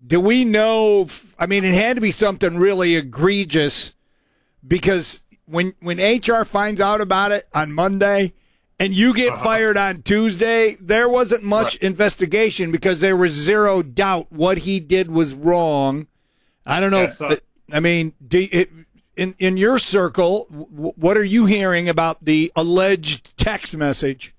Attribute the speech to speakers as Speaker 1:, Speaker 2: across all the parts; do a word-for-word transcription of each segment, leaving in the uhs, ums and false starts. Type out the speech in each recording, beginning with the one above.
Speaker 1: do we know? If, I mean, it had to be something really egregious because when when H R finds out about it on Monday and you get uh-huh. fired on Tuesday, there wasn't much right. investigation because there was zero doubt what he did was wrong. I don't know.
Speaker 2: Yeah, so-
Speaker 1: if, I mean, do it, in in your circle, w- what are you hearing about the alleged text message?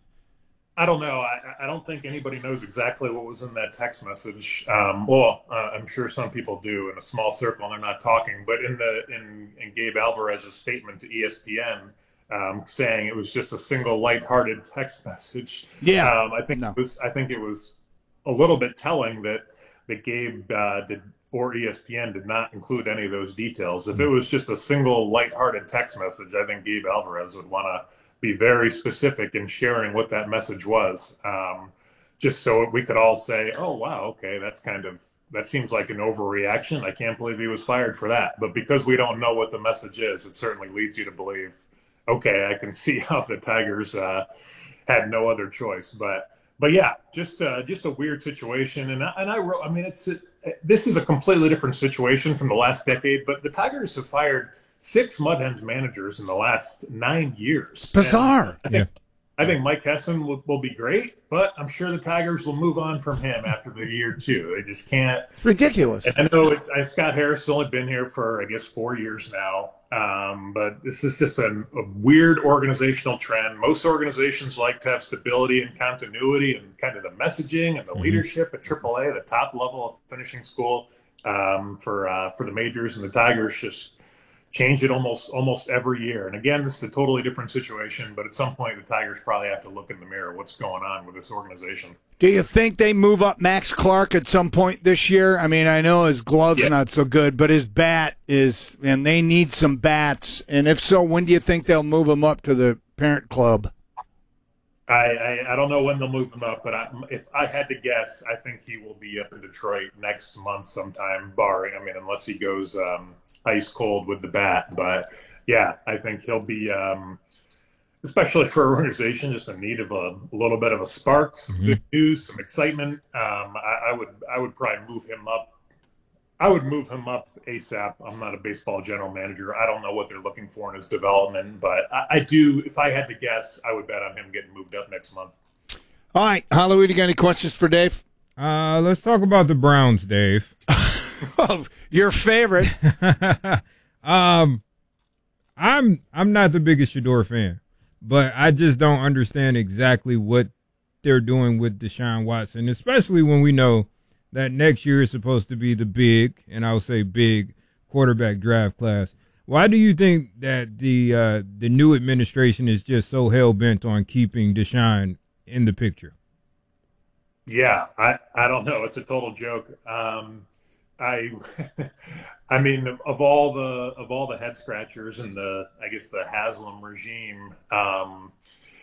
Speaker 2: I don't know. I, I don't think anybody knows exactly what was in that text message. Um, well, uh, I'm sure some people do in a small circle and they're not talking. But in the in, in Gabe Alvarez's statement to E S P N, um, saying it was just a single lighthearted text message.
Speaker 1: Yeah,
Speaker 2: um, I think
Speaker 1: no.
Speaker 2: it was. I think it was a little bit telling that that Gabe uh, did or E S P N did not include any of those details. If it was just a single lighthearted text message, I think Gabe Alvarez would want to be very specific in sharing what that message was, um, just so we could all say, oh, wow, okay, that's kind of, that seems like an overreaction. I can't believe he was fired for that. But because we don't know what the message is, it certainly leads you to believe, okay, I can see how the Tigers uh, had no other choice. But but yeah, just uh, just a weird situation. And I, and I wrote, I mean, it's it, this is a completely different situation from the last decade, but the Tigers have fired six Mud Hens managers in the last nine years.
Speaker 1: It's bizarre.
Speaker 2: I think, yeah. I think Mike Hessen will, will be great, but I'm sure the Tigers will move on from him after the year two. They just can't.
Speaker 1: It's ridiculous.
Speaker 2: And I know it's, I, Scott Harris has only been here for, I guess, four years now. Um, but this is just a, a weird organizational trend. Most organizations like to have stability and continuity and kind of the messaging and the mm-hmm. leadership at triple A, the top level of finishing school um, for uh, for the majors, and the Tigers just change it almost almost every year. And again, this is a totally different situation, but at some point the Tigers probably have to look in the mirror. What's going on with this organization?
Speaker 1: Do you think they move up Max Clark at some point this year? I mean, I know his glove's yeah. not so good, but his bat is, and they need some bats. And if so, when do you think they'll move him up to the parent club?
Speaker 2: I, I, I don't know when they'll move him up, but I, if I had to guess, I think he will be up in Detroit next month sometime, barring, I mean, unless he goes um, ice cold with the bat. But yeah, I think he'll be, um, especially for an organization, just in need of a, a little bit of a spark, some mm-hmm. good news, some excitement. Um, I, I would I would probably move him up. I would move him up ASAP. I'm not a baseball general manager. I don't know what they're looking for in his development, but I, I do. If I had to guess, I would bet on him getting moved up next month.
Speaker 1: All right, Hollywood, you got any questions for Dave?
Speaker 3: Uh, let's talk about the Browns, Dave.
Speaker 1: Oh, your favorite.
Speaker 3: um, I'm I'm not the biggest Shedeur fan, but I just don't understand exactly what they're doing with Deshaun Watson, especially when we know that next year is supposed to be the big, and I would say big, quarterback draft class. Why do you think that the uh, the new administration is just so hell-bent on keeping Deshaun in the picture?
Speaker 2: Yeah, I, I don't know. It's a total joke. Um, I I mean, of all the of all the head scratchers in the, I guess, the Haslam regime, um,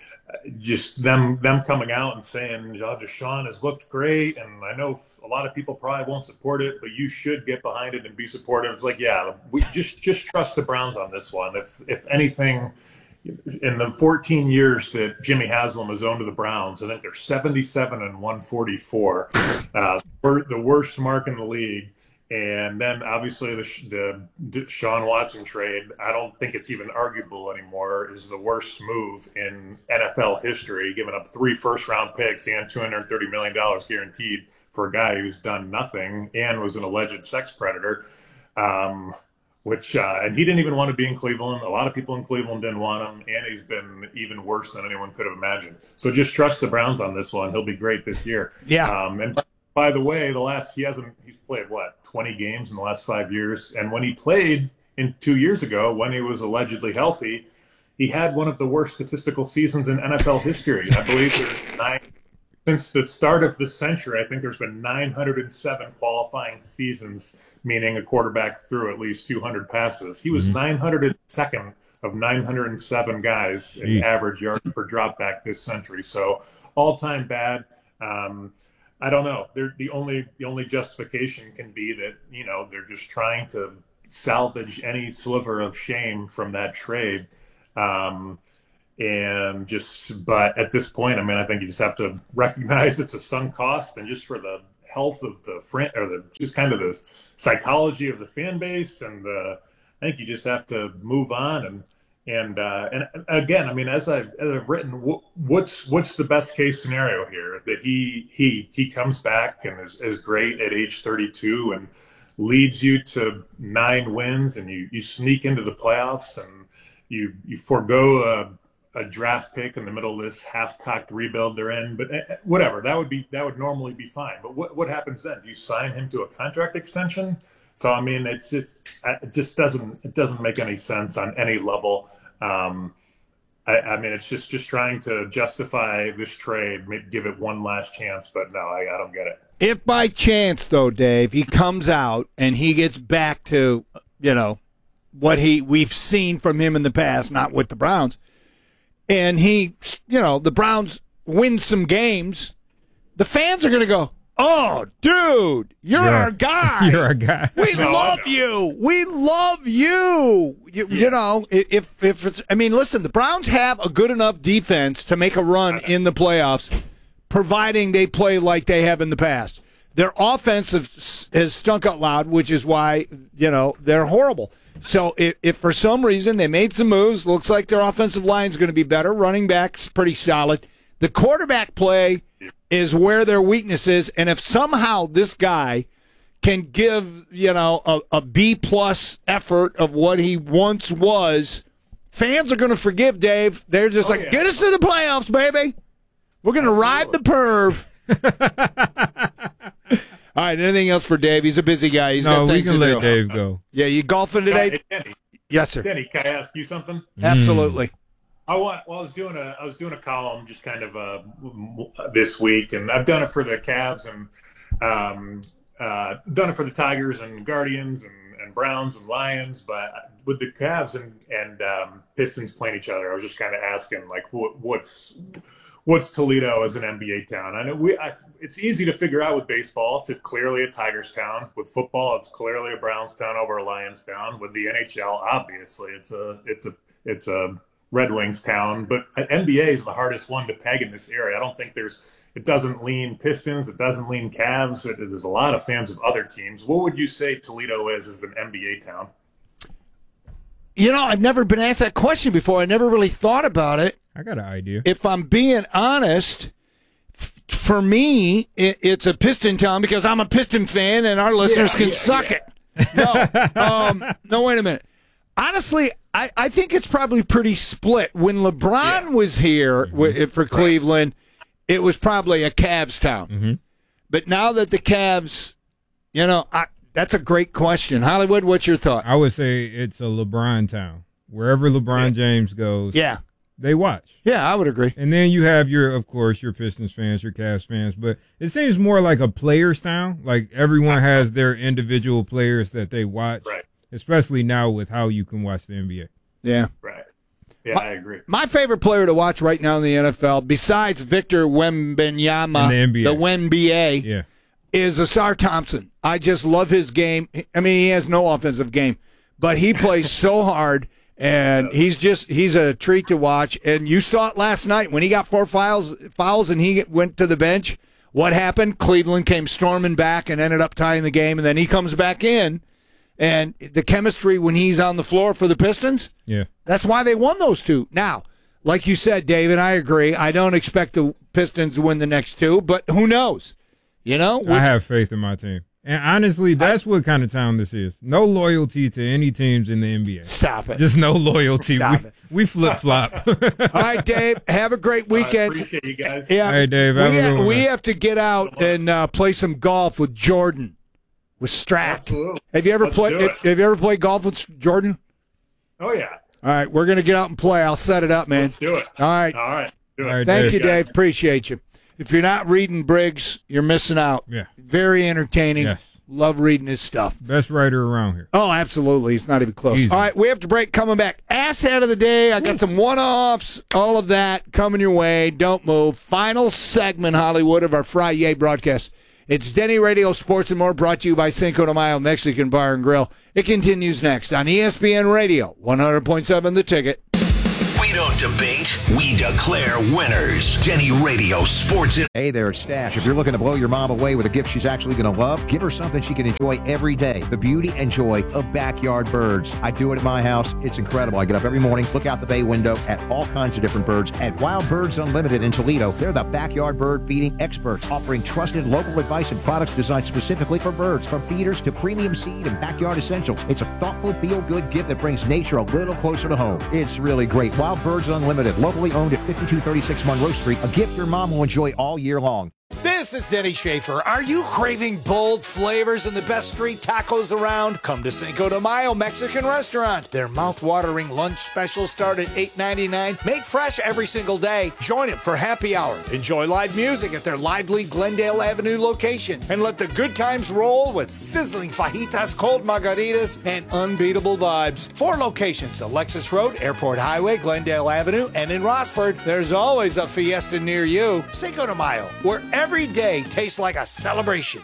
Speaker 2: just them them coming out and saying, oh, Deshaun has looked great, and I know a lot of people probably won't support it, but you should get behind it and be supportive. It's like, yeah, we just just trust the Browns on this one. If if anything, in the fourteen years that Jimmy Haslam has owned the Browns, I think they're seventy-seven and one forty-four, uh, the worst mark in the league. And then obviously the, the Sean Watson trade, I don't think it's even arguable anymore, is the worst move in N F L history, giving up three first-round picks and two hundred thirty million dollars guaranteed for a guy who's done nothing and was an alleged sex predator. Um, which uh, and he didn't even want to be in Cleveland. A lot of people in Cleveland didn't want him, and he's been even worse than anyone could have imagined. So just trust the Browns on this one. He'll be great this year.
Speaker 1: Yeah.
Speaker 2: Um, and by the way, the last he hasn't he's played what twenty games in the last five years, and when he played in two years ago, when he was allegedly healthy, he had one of the worst statistical seasons in N F L history. I believe there's nine since the start of this century. I think there's been nine hundred seven qualifying seasons, meaning a quarterback threw at least two hundred passes. He was mm-hmm. nine hundred second of nine hundred seven guys in Jeez. average yards per dropback this century. So all-time bad. Um, I don't know. They're the only the only justification can be that, you know, they're just trying to salvage any sliver of shame from that trade. Um, and just, but at this point, I mean, I think you just have to recognize it's a sunk cost, and just for the health of the friend or the just kind of the psychology of the fan base. And uh, I think you just have to move on. And and uh, and again, I mean, as I've, as I've written, what's what's the best case scenario here? That he he he comes back and is, is great at age thirty-two and leads you to nine wins, and you, you sneak into the playoffs, and you you forego a, a draft pick in the middle of this half-cocked rebuild they're in. But whatever, that would be that would normally be fine. But what what happens then? Do you sign him to a contract extension? So I mean, it's just it just doesn't it doesn't make any sense on any level. Um, I, I mean, it's just just trying to justify this trade, maybe give it one last chance. But no, I, I don't get it.
Speaker 1: If by chance, though, Dave, he comes out and he gets back to, you know, what he we've seen from him in the past, not with the Browns, and he, you know, the Browns win some games, the fans are going to go, oh, dude, you're
Speaker 3: Yeah.
Speaker 1: our guy.
Speaker 3: You're our guy.
Speaker 1: We
Speaker 2: No,
Speaker 1: love
Speaker 2: no.
Speaker 1: you. We love you. You,
Speaker 2: Yeah.
Speaker 1: you know, if if it's, I mean, listen, the Browns have a good enough defense to make a run in the playoffs, providing they play like they have in the past. Their offense has has stunk out loud, which is why, you know, they're horrible. So if, if for some reason they made some moves, looks like their offensive line is going to be better. Running back's pretty solid. The quarterback play is where their weakness is, and if somehow this guy can give, you know, a, a B-plus effort of what he once was, fans are going to forgive Dave. They're just
Speaker 2: Oh,
Speaker 1: like,
Speaker 2: yeah.
Speaker 1: get us to the playoffs, baby. We're going to ride the perv. All right, anything else for Dave? He's a busy guy. He's
Speaker 3: No,
Speaker 1: got
Speaker 3: we
Speaker 1: things
Speaker 3: can
Speaker 1: to
Speaker 3: let
Speaker 1: do.
Speaker 3: Dave go.
Speaker 1: Yeah, you golfing today?
Speaker 2: Hey, Denny,
Speaker 1: Yes, sir.
Speaker 2: Denny, can I ask you something?
Speaker 1: Absolutely.
Speaker 2: I want. Well, I was doing a. I was doing a column just kind of uh, this week, and I've done it for the Cavs and um, uh, done it for the Tigers and Guardians and, and Browns and Lions. But with the Cavs and and um, Pistons playing each other, I was just kind of asking, like, what, what's what's Toledo as an N B A town? I know we. I, it's easy to figure out with baseball. It's clearly a Tigers town. With football, it's clearly a Browns town over a Lions town. With the N H L, obviously, it's a it's a it's a Red Wings town, but N B A is the hardest one to peg in this area. I don't think there's, it doesn't lean Pistons, it doesn't lean Cavs. It, there's a lot of fans of other teams. What would you say Toledo is as an N B A town?
Speaker 1: You know, I've never been asked that question before. I never really thought about it.
Speaker 3: I got an idea.
Speaker 1: If I'm being honest, f- for me, it, it's a Piston town because I'm a Piston fan and our listeners
Speaker 2: Yeah,
Speaker 1: can
Speaker 2: yeah,
Speaker 1: suck
Speaker 2: yeah.
Speaker 1: it. No, um, no, wait a minute. Honestly, I, I think it's probably pretty split. When LeBron
Speaker 2: Yeah.
Speaker 1: was here w- for Cleveland, it was probably a Cavs town.
Speaker 3: Mm-hmm.
Speaker 1: But now that the Cavs, you know, I, that's a great question. Hollywood, what's your thought?
Speaker 3: I would say it's a LeBron town. Wherever LeBron James goes,
Speaker 1: Yeah.
Speaker 3: they watch.
Speaker 1: Yeah, I would agree.
Speaker 3: And then you have your, of course, your Pistons fans, your Cavs fans, but it seems more like a players town. Like everyone has their individual players that they watch,
Speaker 2: Right.
Speaker 3: especially now with how you can watch the N B A.
Speaker 1: Yeah.
Speaker 2: Right. Yeah, I agree.
Speaker 1: My favorite player to watch right now in the N F L, besides Victor Wembanyama,
Speaker 3: In the N B A.
Speaker 1: the Wemba,
Speaker 3: Yeah.
Speaker 1: is Asar Thompson. I just love his game. I mean, he has no offensive game, but he plays so hard, and he's just he's a treat to watch. And you saw it last night when he got four fouls, fouls and he went to the bench. What happened? Cleveland came storming back and ended up tying the game, and then he comes back in. And the chemistry when he's on the floor for the Pistons,
Speaker 3: Yeah.
Speaker 1: that's why they won those two. Now, like you said, David, I agree. I don't expect the Pistons to win the next two, but who knows? You know?
Speaker 3: I have faith in my team. And honestly, that's what kind of town this is. No loyalty to any teams in the N B A.
Speaker 1: Stop it.
Speaker 3: Just no loyalty.
Speaker 1: Stop
Speaker 3: we
Speaker 1: it.
Speaker 3: we flip flop.
Speaker 1: All right, Dave, have a great
Speaker 2: I
Speaker 1: weekend.
Speaker 2: appreciate you guys.
Speaker 1: Yeah,
Speaker 3: Hey, Dave, have
Speaker 1: we,
Speaker 3: a good one,
Speaker 1: we
Speaker 3: man.
Speaker 1: have to get out and uh, play some golf with Jordan, with Strack.
Speaker 2: Absolutely.
Speaker 1: Have you ever
Speaker 2: Let's
Speaker 1: played?
Speaker 2: do it.
Speaker 1: Have you ever played golf with Jordan?
Speaker 2: Oh, yeah.
Speaker 1: All right, we're gonna get out and play. I'll set it up, man.
Speaker 2: Let's do it.
Speaker 1: All right.
Speaker 2: All right. Do it.
Speaker 3: All right,
Speaker 1: Thank
Speaker 3: Dave.
Speaker 1: you, Dave. Appreciate you. If you're not reading Briggs, you're missing out.
Speaker 3: Yeah.
Speaker 1: Very entertaining.
Speaker 3: Yes.
Speaker 1: Love reading his stuff.
Speaker 3: Best writer around here.
Speaker 1: Oh, absolutely. It's not even close.
Speaker 3: Easy.
Speaker 1: All right, we have to break. Coming back. Ass head of the day. I got some one-offs, all of that coming your way. Don't move. Final segment, Hollywood, of our Friday broadcast. It's Denny Radio Sports and More, brought to you by Cinco de Mayo Mexican Bar and Grill. It continues next on E S P N Radio, one hundred point seven The Ticket.
Speaker 4: Wait We don't debate, we declare winners. Denny Radio Sports.
Speaker 5: Hey there, it's Stash. If you're looking to blow your mom away with a gift she's actually going to love, give her something she can enjoy every day. The beauty and joy of backyard birds. I do it at my house. It's incredible. I get up every morning, look out the bay window at all kinds of different birds. At Wild Birds Unlimited in Toledo, they're the backyard bird feeding experts, offering trusted local advice and products designed specifically for birds, from feeders to premium seed and backyard essentials. It's a thoughtful, feel-good gift that brings nature a little closer to home. It's really great. Wild Birds Unlimited, locally owned at fifty-two thirty-six Monroe Street. A gift your mom will enjoy all year long.
Speaker 6: This is Denny Schaefer. Are you craving bold flavors and the best street tacos around? Come to Cinco de Mayo Mexican Restaurant. Their mouth-watering lunch specials start at eight ninety-nine, made fresh every single day. Join them for happy hour. Enjoy live music at their lively Glendale Avenue location. And let the good times roll with sizzling fajitas, cold margaritas, and unbeatable vibes. Four locations: Alexis Road, Airport Highway, Glendale Avenue, and in Rossford. There's always a fiesta near you. Cinco de Mayo, where every day tastes like a celebration.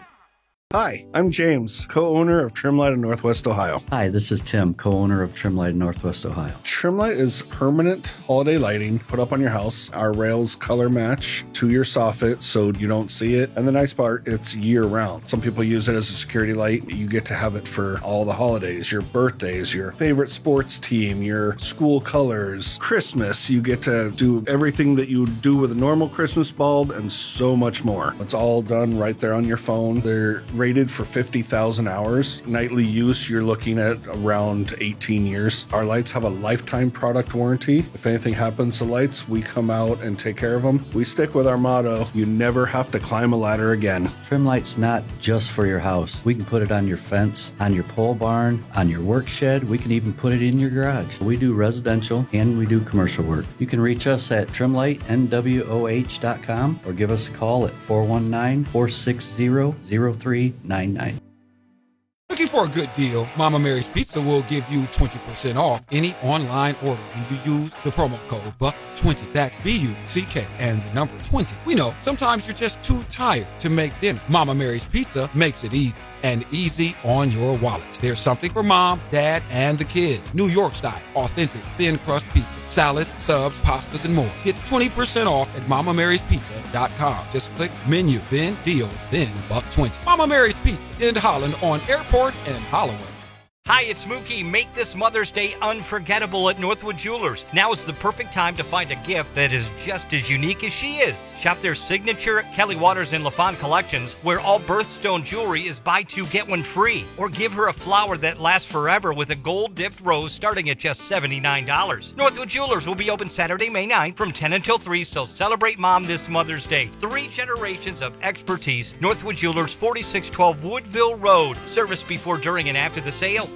Speaker 7: Hi, I'm James, co-owner of Trimlight in Northwest Ohio.
Speaker 8: Hi, this is Tim, co-owner of Trimlight in Northwest Ohio.
Speaker 7: Trimlight is permanent holiday lighting put up on your house. Our rails color match to your soffit so you don't see it. And the nice part, it's year-round. Some people use it as a security light. You get to have it for all the holidays, your birthdays, your favorite sports team, your school colors, Christmas. You get to do everything that you would do with a normal Christmas bulb and so much more. It's all done right there on your phone. They're rated for fifty thousand hours. Nightly use, you're looking at around eighteen years. Our lights have a lifetime product warranty. If anything happens to lights, we come out and take care of them. We stick with our motto, you never have to climb a ladder again.
Speaker 8: Trimlight's not just for your house. We can put it on your fence, on your pole barn, on your work shed. We can even put it in your garage. We do residential and we do commercial work. You can reach us at trimlight n w o h dot com or give us a call at four one nine, four six zero, zero three nine nine.
Speaker 9: Looking for a good deal? Mama Mary's Pizza will give you twenty percent off any online order when you use the promo code buck twenty. That's B U C K and the number twenty. We know sometimes you're just too tired to make dinner. Mama Mary's Pizza makes it easy. And easy on your wallet. There's something for mom, dad, and the kids. New York style, authentic, thin crust pizza, salads, subs, pastas, and more. Get twenty percent off at mama marys pizza dot com. Just click menu, then deals, then buck twenty. Mama Mary's Pizza in Holland on Airport and Holloway.
Speaker 10: Hi, it's Mookie. Make this Mother's Day unforgettable at Northwood Jewelers. Now is the perfect time to find a gift that is just as unique as she is. Shop their signature Kelly Waters and LaFawn collections, where all birthstone jewelry is buy two, get one free. Or give her a flower that lasts forever with a gold-dipped rose starting at just seventy-nine dollars. Northwood Jewelers will be open Saturday, May ninth from ten until three, so celebrate Mom this Mother's Day. Three generations of expertise. Northwood Jewelers, forty-six twelve Woodville Road. Service before, during, and after the sale.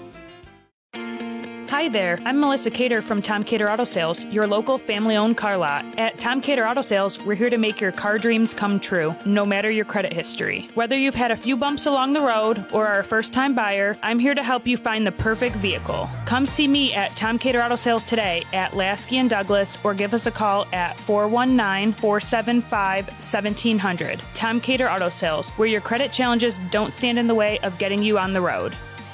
Speaker 11: Hi there, I'm Melissa Cater from Tom Cater Auto Sales, your local family-owned car lot. At Tom Cater Auto Sales, we're here to make your car dreams come true, no matter your credit history. Whether you've had a few bumps along the road or are a first-time buyer, I'm here to help you find the perfect vehicle. Come see me at Tom Cater Auto Sales today at Lasky and Douglas, or give us a call at four one nine, four seven five, one seven zero zero. Tom Cater Auto Sales, where your credit challenges don't stand in the way of getting you on the road.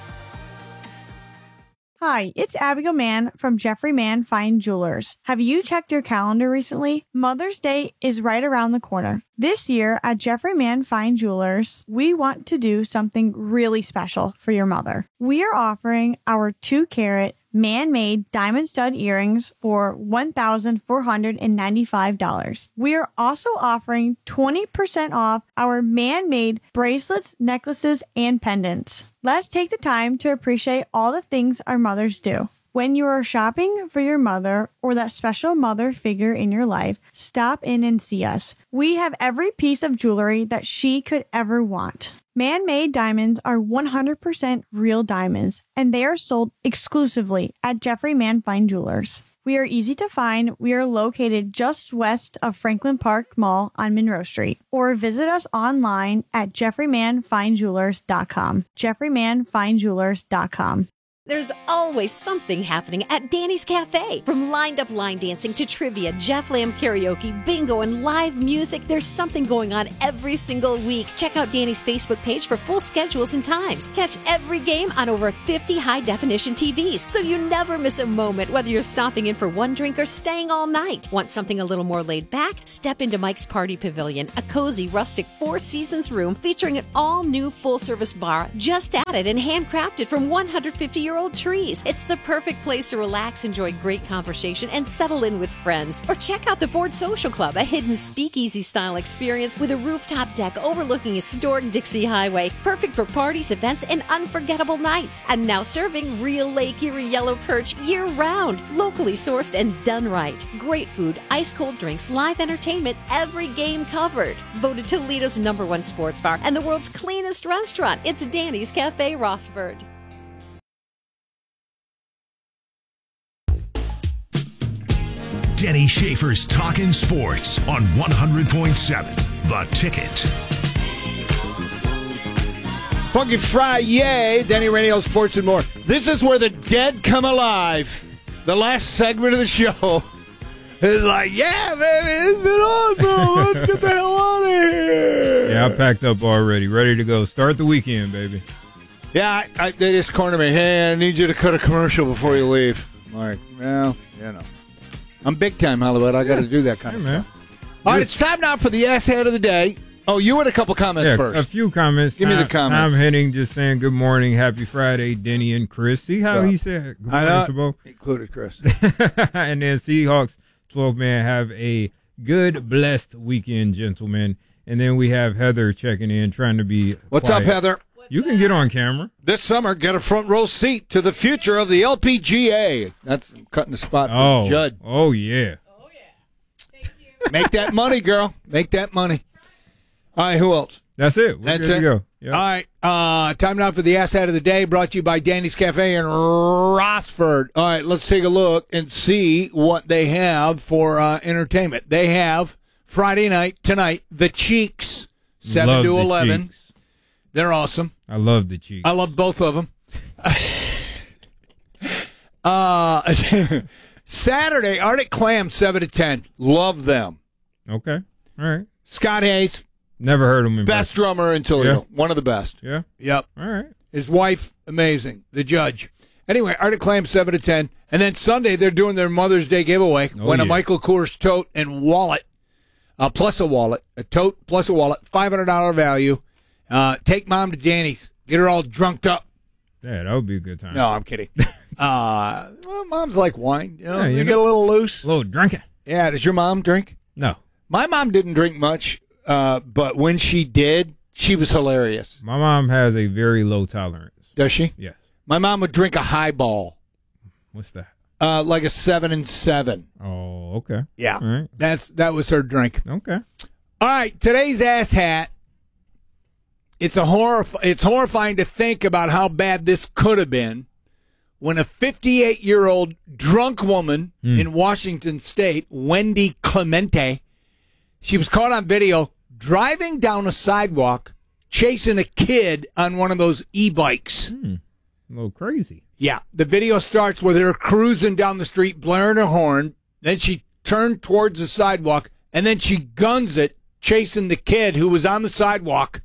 Speaker 12: Hi, it's Abigail Mann from Jeffrey Mann Fine Jewelers. Have you checked your calendar recently? Mother's Day is right around the corner. This year at Jeffrey Mann Fine Jewelers, we want to do something really special for your mother. We are offering our two carat man-made diamond stud earrings for one thousand four hundred ninety-five dollars. We are also offering twenty percent off our man-made bracelets, necklaces, and pendants. Let's take the time to appreciate all the things our mothers do. When you are shopping for your mother or that special mother figure in your life, stop in and see us. We have every piece of jewelry that she could ever want. Man-made diamonds are one hundred percent real diamonds, and they are sold exclusively at Jeffrey Mann Fine Jewelers. We are easy to find. We are located just west of Franklin Park Mall on Monroe Street. Or visit us online at jeffrey mann fine jewelers dot com. jeffrey mann fine jewelers dot com.
Speaker 13: There's always something happening at Danny's Cafe. From lined-up line dancing to trivia, Jeff Lamb karaoke, bingo, and live music, there's something going on every single week. Check out Danny's Facebook page for full schedules and times. Catch every game on over fifty high-definition T Vs, so you never miss a moment, whether you're stopping in for one drink or staying all night. Want something a little more laid back? Step into Mike's Party Pavilion, a cozy, rustic Four Seasons room featuring an all-new full-service bar just added and handcrafted from one hundred fifty-year-old trees. It's the perfect place to relax, enjoy great conversation, and settle in with friends. Or check out the Ford Social Club, a hidden speakeasy-style experience with a rooftop deck overlooking historic Dixie Highway. Perfect for parties, events, and unforgettable nights. And now serving real Lake Erie yellow perch year-round. Locally sourced and done right. Great food, ice-cold drinks, live entertainment, every game covered. Voted Toledo's number one sports bar and the world's cleanest restaurant. It's Danny's Cafe Rossford.
Speaker 4: Denny Schaefer's Talkin' Sports on one hundred point seven The Ticket.
Speaker 1: Funky Friday, Denny Radio Sports and more. This is where the dead come alive. The last segment of the show is like, yeah, baby, it's been awesome. Let's get the hell out of here.
Speaker 3: Yeah, I packed up already, ready to go. Start the weekend, baby.
Speaker 1: Yeah, I, I, they just cornered me. Hey, I need you to cut a commercial before you leave. I'm like, well, you know. I'm big time, Hollywood. I got to do that kind
Speaker 3: hey,
Speaker 1: of stuff. All right, it's time now for the ass head of the day. Oh, you had a couple comments
Speaker 3: yeah,
Speaker 1: first.
Speaker 3: A few comments.
Speaker 1: Give
Speaker 3: Tom,
Speaker 1: me the comments.
Speaker 3: Tom Henning just saying good morning, happy Friday, Denny and Chris. See how
Speaker 1: so,
Speaker 3: he said good
Speaker 1: I
Speaker 3: morning to both?
Speaker 1: Included Chris.
Speaker 3: And then Seahawks twelve man have a good, blessed weekend, gentlemen. And then we have Heather checking in, trying to be
Speaker 1: What's
Speaker 3: quiet.
Speaker 1: up, Heather?
Speaker 3: You can get on camera.
Speaker 1: This summer, get a front row seat to the future of the L P G A. That's cutting the spot for
Speaker 3: Oh,
Speaker 1: Judd.
Speaker 3: oh yeah.
Speaker 1: Make that money, girl. Make that money. All right, who else?
Speaker 3: That's it. We're
Speaker 1: That's
Speaker 3: good
Speaker 1: it.
Speaker 3: to go. Yep.
Speaker 1: All right, uh, time now for the ass hat of the day, brought to you by Danny's Cafe in Rossford. All right, let's take a look and see what they have for uh, entertainment. They have Friday night tonight, The Cheeks, seven
Speaker 3: Love
Speaker 1: to
Speaker 3: the
Speaker 1: eleven.
Speaker 3: Cheeks.
Speaker 1: They're awesome.
Speaker 3: I love the Cheeks.
Speaker 1: I love both of them. uh, Saturday, Arctic Clam, seven to ten. Love them.
Speaker 3: Okay. All right.
Speaker 1: Scott Hayes,
Speaker 3: Never heard him in
Speaker 1: best
Speaker 3: person.
Speaker 1: drummer in Toledo.
Speaker 3: Yeah.
Speaker 1: One of the best.
Speaker 3: Yeah.
Speaker 1: Yep.
Speaker 3: All right.
Speaker 1: His wife, amazing. The judge. Anyway, Arctic Clam, seven to ten. And then Sunday, they're doing their Mother's Day giveaway.
Speaker 3: Oh,
Speaker 1: Win a
Speaker 3: yeah.
Speaker 1: Michael Kors tote and wallet, uh, plus a wallet. A tote plus a wallet, five hundred dollars value. Uh, take mom to Danny's. Get her all drunked up.
Speaker 3: Yeah, that would be a good time.
Speaker 1: No, I'm kidding. uh, well, moms like wine. You know,
Speaker 3: Yeah, you
Speaker 1: you
Speaker 3: know.
Speaker 1: get a little loose.
Speaker 3: A little drinking.
Speaker 1: Yeah, does your mom drink?
Speaker 3: No.
Speaker 1: My mom didn't drink much, uh, but when she did, she was hilarious.
Speaker 3: My mom has a very low tolerance.
Speaker 1: Does she?
Speaker 3: Yes.
Speaker 1: My mom would drink a highball,
Speaker 3: What's that?
Speaker 1: uh, like a seven and seven.
Speaker 3: Oh, okay.
Speaker 1: Yeah,
Speaker 3: All right.
Speaker 1: that's that was her drink.
Speaker 3: Okay.
Speaker 1: All right, today's ass hat. It's a horrif- It's horrifying to think about how bad this could have been when a fifty-eight-year-old drunk woman
Speaker 3: Mm.
Speaker 1: in Washington State, Wendy Clemente, she was caught on video driving down a sidewalk, chasing a kid on one of those e-bikes.
Speaker 3: Hmm. A little crazy.
Speaker 1: Yeah, the video starts with her cruising down the street, blaring her horn. Then she turned towards the sidewalk, and then she guns it, chasing the kid who was on the sidewalk.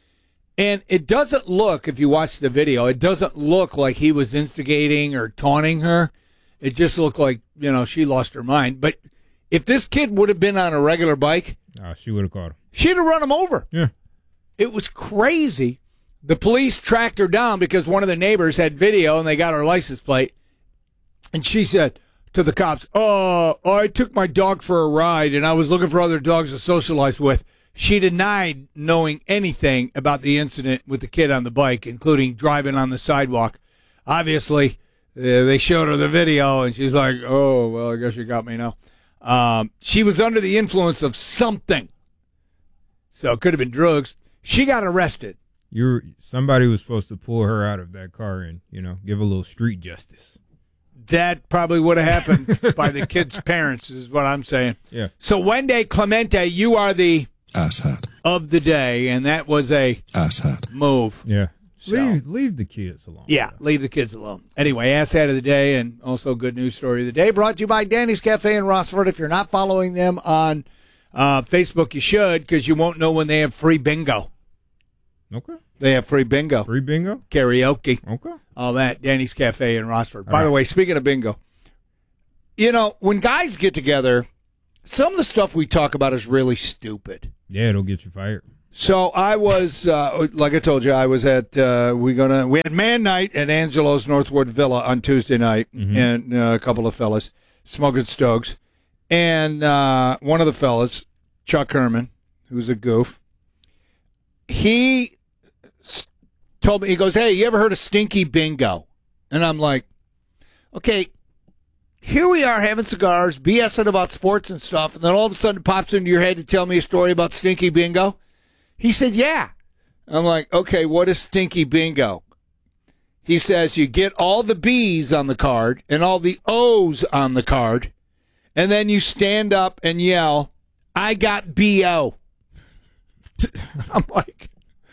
Speaker 1: And it doesn't look, if you watch the video, it doesn't look like he was instigating or taunting her. It just looked like, you know, she lost her mind. But if this kid would have been on a regular bike,
Speaker 3: Oh, she would have caught him.
Speaker 1: she'd have run him over.
Speaker 3: Yeah.
Speaker 1: It was crazy. The police tracked her down because one of the neighbors had video and they got her license plate. And she said to the cops, oh, I took my dog for a ride and I was looking for other dogs to socialize with. She denied knowing anything about the incident with the kid on the bike, including driving on the sidewalk. Obviously, uh, they showed her the video and she's like, oh, well, I guess you got me now. Um, she was under the influence of something. So it could have been drugs. She got arrested.
Speaker 3: You somebody was supposed to pull her out of that car and, you know, give a little street justice.
Speaker 1: That probably would have happened by the kid's parents, is what I'm saying.
Speaker 3: Yeah.
Speaker 1: So Wendy Clemente, you are the
Speaker 14: asshat
Speaker 1: of the day, and that was a
Speaker 14: asshat
Speaker 1: move.
Speaker 3: Yeah.
Speaker 1: So.
Speaker 3: Leave, leave the kids alone.
Speaker 1: Yeah, leave the kids alone. Anyway, Ass Hat of the Day and also Good News Story of the Day brought to you by Danny's Cafe in Rossford. If you're not following them on uh, Facebook, you should, because you won't know when they have free bingo.
Speaker 3: Okay.
Speaker 1: They have free bingo.
Speaker 3: Free bingo?
Speaker 1: Karaoke.
Speaker 3: Okay.
Speaker 1: All that. Danny's Cafe in Rossford.
Speaker 3: All
Speaker 1: By
Speaker 3: right.
Speaker 1: the way, speaking of bingo, you know, when guys get together, some of the stuff we talk about is really stupid.
Speaker 3: Yeah, it'll get you fired.
Speaker 1: So I was, uh, like I told you, I was at uh, we gonna we had man night at Angelo's Northwood Villa on Tuesday night,
Speaker 3: Mhm.
Speaker 1: and uh, a couple of fellas smoking Stokes, and uh, one of the fellas, Chuck Herman, who's a goof, he s- told me, he goes, "Hey, you ever heard of Stinky Bingo?" And I'm like, "Okay." Here we are having cigars, BSing about sports and stuff, and then all of a sudden it pops into your head to tell me a story about Stinky Bingo. He said, yeah. I'm like, okay, what is Stinky Bingo? He says you get all the B's on the card and all the O's on the card, and then you stand up and yell, I got B O. I'm like,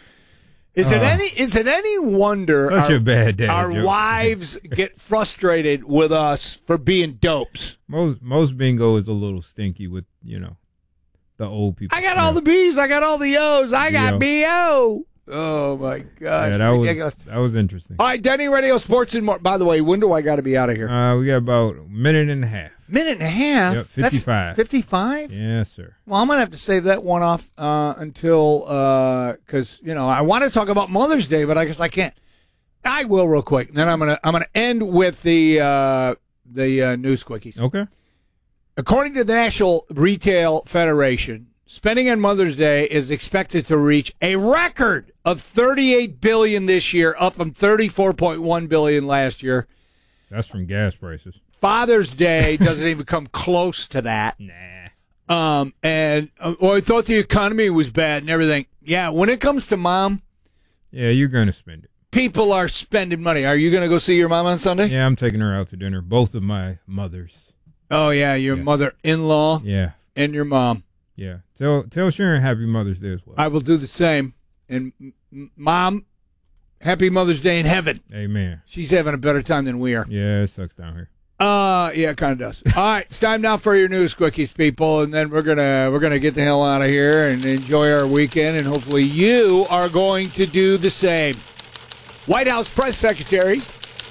Speaker 1: is it
Speaker 3: Uh,
Speaker 1: any is it any wonder
Speaker 3: Such
Speaker 1: our,
Speaker 3: a bad dad
Speaker 1: our
Speaker 3: joke.
Speaker 1: wives get frustrated with us for being dopes?
Speaker 3: Most most bingo is a little stinky with, you know, the old people.
Speaker 1: I got all the B's, I got all the O's, I got
Speaker 3: B O.
Speaker 1: B O. Oh my gosh,
Speaker 3: Yeah, that was
Speaker 1: ridiculous.
Speaker 3: that was interesting.
Speaker 1: All right, Denny Radio Sports and more. By the way, when do I got to be out of here?
Speaker 3: Uh, we got about a minute and a half.
Speaker 1: Minute and a half.
Speaker 3: Yep, fifty-five.
Speaker 1: Fifty-five.
Speaker 3: Yes, sir.
Speaker 1: Well, I'm gonna have to save that one off uh, until because you know I want to talk about Mother's Day, but I guess I can't. I will real quick. Then I'm gonna I'm gonna end with the uh, the uh, news quickies.
Speaker 3: Okay.
Speaker 1: According to the National Retail Federation, spending on Mother's Day is expected to reach a record of thirty-eight billion dollars this year, up from thirty-four point one billion dollars last year.
Speaker 3: That's from gas prices.
Speaker 1: Father's Day doesn't even come close to that.
Speaker 3: Nah.
Speaker 1: Um, and uh, well, I thought the economy was bad and everything. Yeah, when it comes to mom,
Speaker 3: Yeah, you're gonna spend it.
Speaker 1: people are spending money. Are you going to go see your mom on Sunday?
Speaker 3: Yeah, I'm taking her out to dinner. Both of my mothers.
Speaker 1: Oh yeah, your
Speaker 3: Yeah.
Speaker 1: mother-in-law
Speaker 3: Yeah.
Speaker 1: and your mom.
Speaker 3: Yeah. Tell tell Sharon Happy Mother's Day as well.
Speaker 1: I will do the same. And m- m- mom, happy Mother's Day in heaven.
Speaker 3: Amen.
Speaker 1: She's having a better time than we are.
Speaker 3: Yeah, it sucks down here.
Speaker 1: Uh, yeah, it kind of does. All right, it's time now for your news quickies, people, and then we're gonna we're gonna get the hell out of here and enjoy our weekend, and hopefully you are going to do the same. White House Press Secretary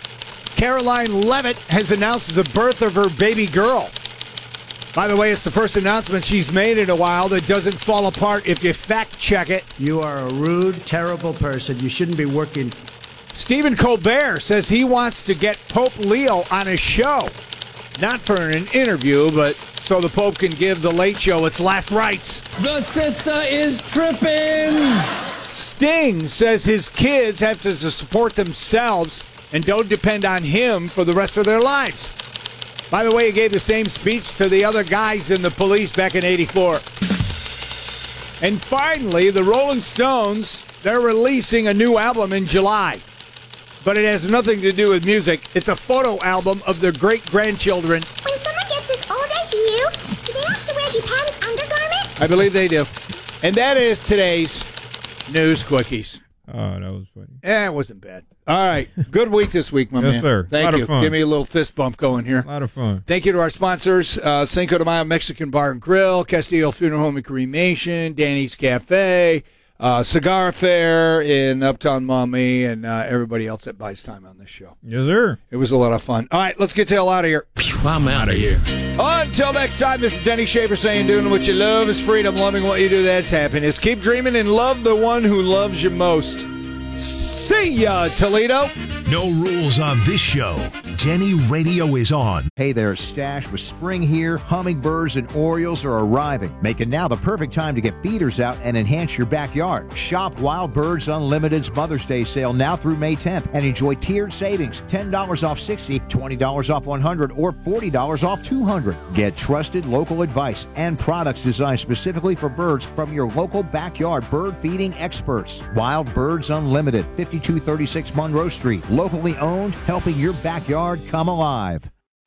Speaker 1: Caroline Leavitt has announced the birth of her baby girl. By the way, it's the first announcement she's made in a while that doesn't fall apart if you fact check it.
Speaker 14: You are a rude, terrible person. You shouldn't be working.
Speaker 1: Stephen Colbert says he wants to get Pope Leo on his show. Not for an interview, but so the Pope can give the Late Show its last rites.
Speaker 15: The sister is tripping.
Speaker 1: Sting says his kids have to support themselves and don't depend on him for the rest of their lives. By the way, he gave the same speech to the other guys in the Police back in eighty-four. And finally, the Rolling Stones, they're releasing a new album in July. But it has nothing to do with music. It's a photo album of their great-grandchildren.
Speaker 16: When someone gets as old as you, do they have to wear Dupin's undergarment?
Speaker 1: I believe they do. And that is today's News Quickies.
Speaker 3: Oh, that was funny.
Speaker 1: Eh, it wasn't bad. All right. Good week this week, my
Speaker 3: Yes,
Speaker 1: man.
Speaker 3: sir.
Speaker 1: Thank
Speaker 3: Lot of
Speaker 1: you.
Speaker 3: fun.
Speaker 1: Give me a little fist bump going here.
Speaker 3: A lot of fun.
Speaker 1: Thank you to our sponsors, uh, Cinco de Mayo Mexican Bar and Grill, Castillo Funeral Home and Cremation, Danny's Cafe, uh, Cigar Fair in Uptown Mommy, and uh, everybody else that buys time on this show.
Speaker 3: Yes, sir.
Speaker 1: It was a lot of fun. All right, let's get the hell out of here.
Speaker 15: I'm out of here.
Speaker 1: Until next time, this is Denny Shaver saying doing what you love is freedom, loving what you do, that's happiness. Keep dreaming and love the one who loves you most. See ya, Toledo.
Speaker 4: No rules on this show. Denny Radio is on.
Speaker 5: Hey there, Stash. With spring here, hummingbirds and orioles are arriving, making now the perfect time to get feeders out and enhance your backyard. Shop Wild Birds Unlimited's Mother's Day sale now through May tenth and enjoy tiered savings, ten dollars off sixty, twenty dollars off one hundred, or forty dollars off two hundred. Get trusted local advice and products designed specifically for birds from your local backyard bird feeding experts. Wild Birds Unlimited, fifty-two thirty-six Monroe Street. Locally owned, helping your backyard come alive.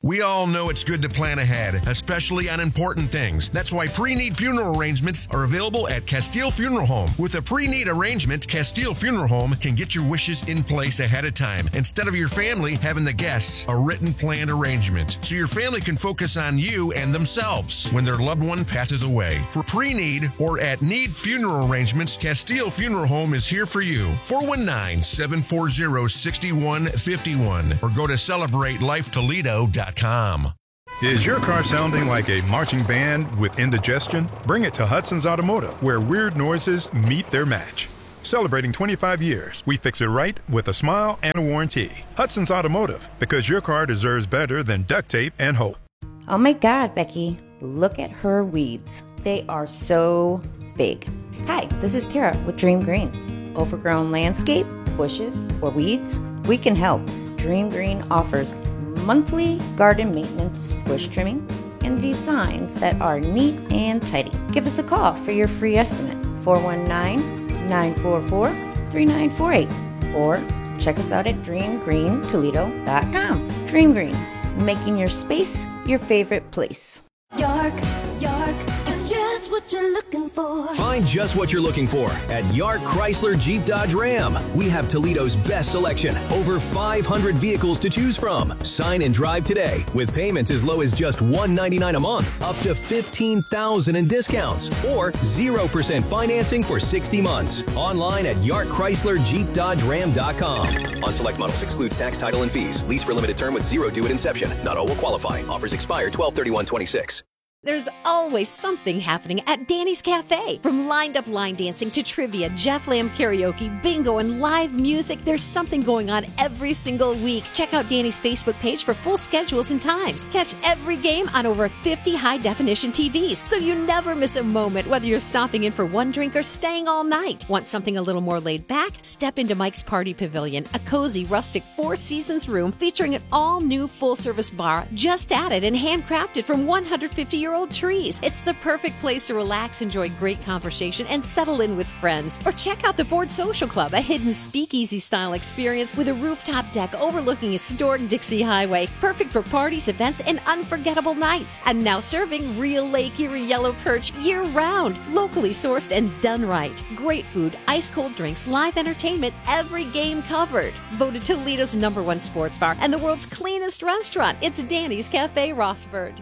Speaker 17: We all know it's good to plan ahead, especially on important things. That's why pre-need funeral arrangements are available at Castile Funeral Home. With a pre-need arrangement, Castile Funeral Home can get your wishes in place ahead of time, instead of your family having the guests a written planned arrangement, so your family can focus on you and themselves when their loved one passes away. For pre-need or at need funeral arrangements, Castile Funeral Home is here for you. four one nine, seven four zero, six one five one or go to celebrate life toledo dot com.
Speaker 18: Is your car sounding like a marching band with indigestion? Bring it to Hudson's Automotive, where weird noises meet their match. Celebrating twenty-five years, we fix it right with a smile and a warranty. Hudson's Automotive, because your car deserves better than duct tape and hope.
Speaker 19: Oh my God, Becky, look at her weeds. They are so big. Hi, this is Tara with Dream Green. Overgrown landscape, bushes, or weeds? We can help. Dream Green offers monthly garden maintenance, bush trimming, and designs that are neat and tidy. Give us a call for your free estimate, four one nine, nine four four, three nine four eight, or check us out at dream green toledo dot com. Dream Green, making your space your favorite place.
Speaker 20: York, York, it's just what you're looking for.
Speaker 21: Find just what you're looking for at Yark Chrysler Jeep Dodge Ram. We have Toledo's best selection, over five hundred vehicles to choose from. Sign and drive today with payments as low as just one hundred ninety-nine dollars a month, up to fifteen thousand dollars in discounts, or zero percent financing for sixty months. Online at Yark Chrysler Jeep Dodge Ram dot com. On select models excludes tax, title, and fees. Lease for limited term with zero due at inception. Not all will qualify. Offers expire twelve thirty-one twenty-six.
Speaker 13: There's always something happening at Danny's Cafe. From lined up line dancing to trivia, Jeff Lamb karaoke, bingo, and live music, there's something going on every single week. Check out Danny's Facebook page for full schedules and times. Catch every game on over fifty high-definition T Vs, so you never miss a moment, whether you're stopping in for one drink or staying all night. Want something a little more laid back? Step into Mike's Party Pavilion, a cozy, rustic Four Seasons room featuring an all-new full-service bar just added and handcrafted from one hundred fifty year old trees. It's the perfect place to relax, enjoy great conversation, and settle in with friends. Or check out the Ford Social Club, a hidden speakeasy-style experience with a rooftop deck overlooking historic Dixie Highway. Perfect for parties, events, and unforgettable nights. And now serving real Lake Erie yellow perch year-round. Locally sourced and done right. Great food, ice-cold drinks, live entertainment, every game covered. Voted Toledo's number one sports bar and the world's cleanest restaurant. It's Danny's Cafe Rossford.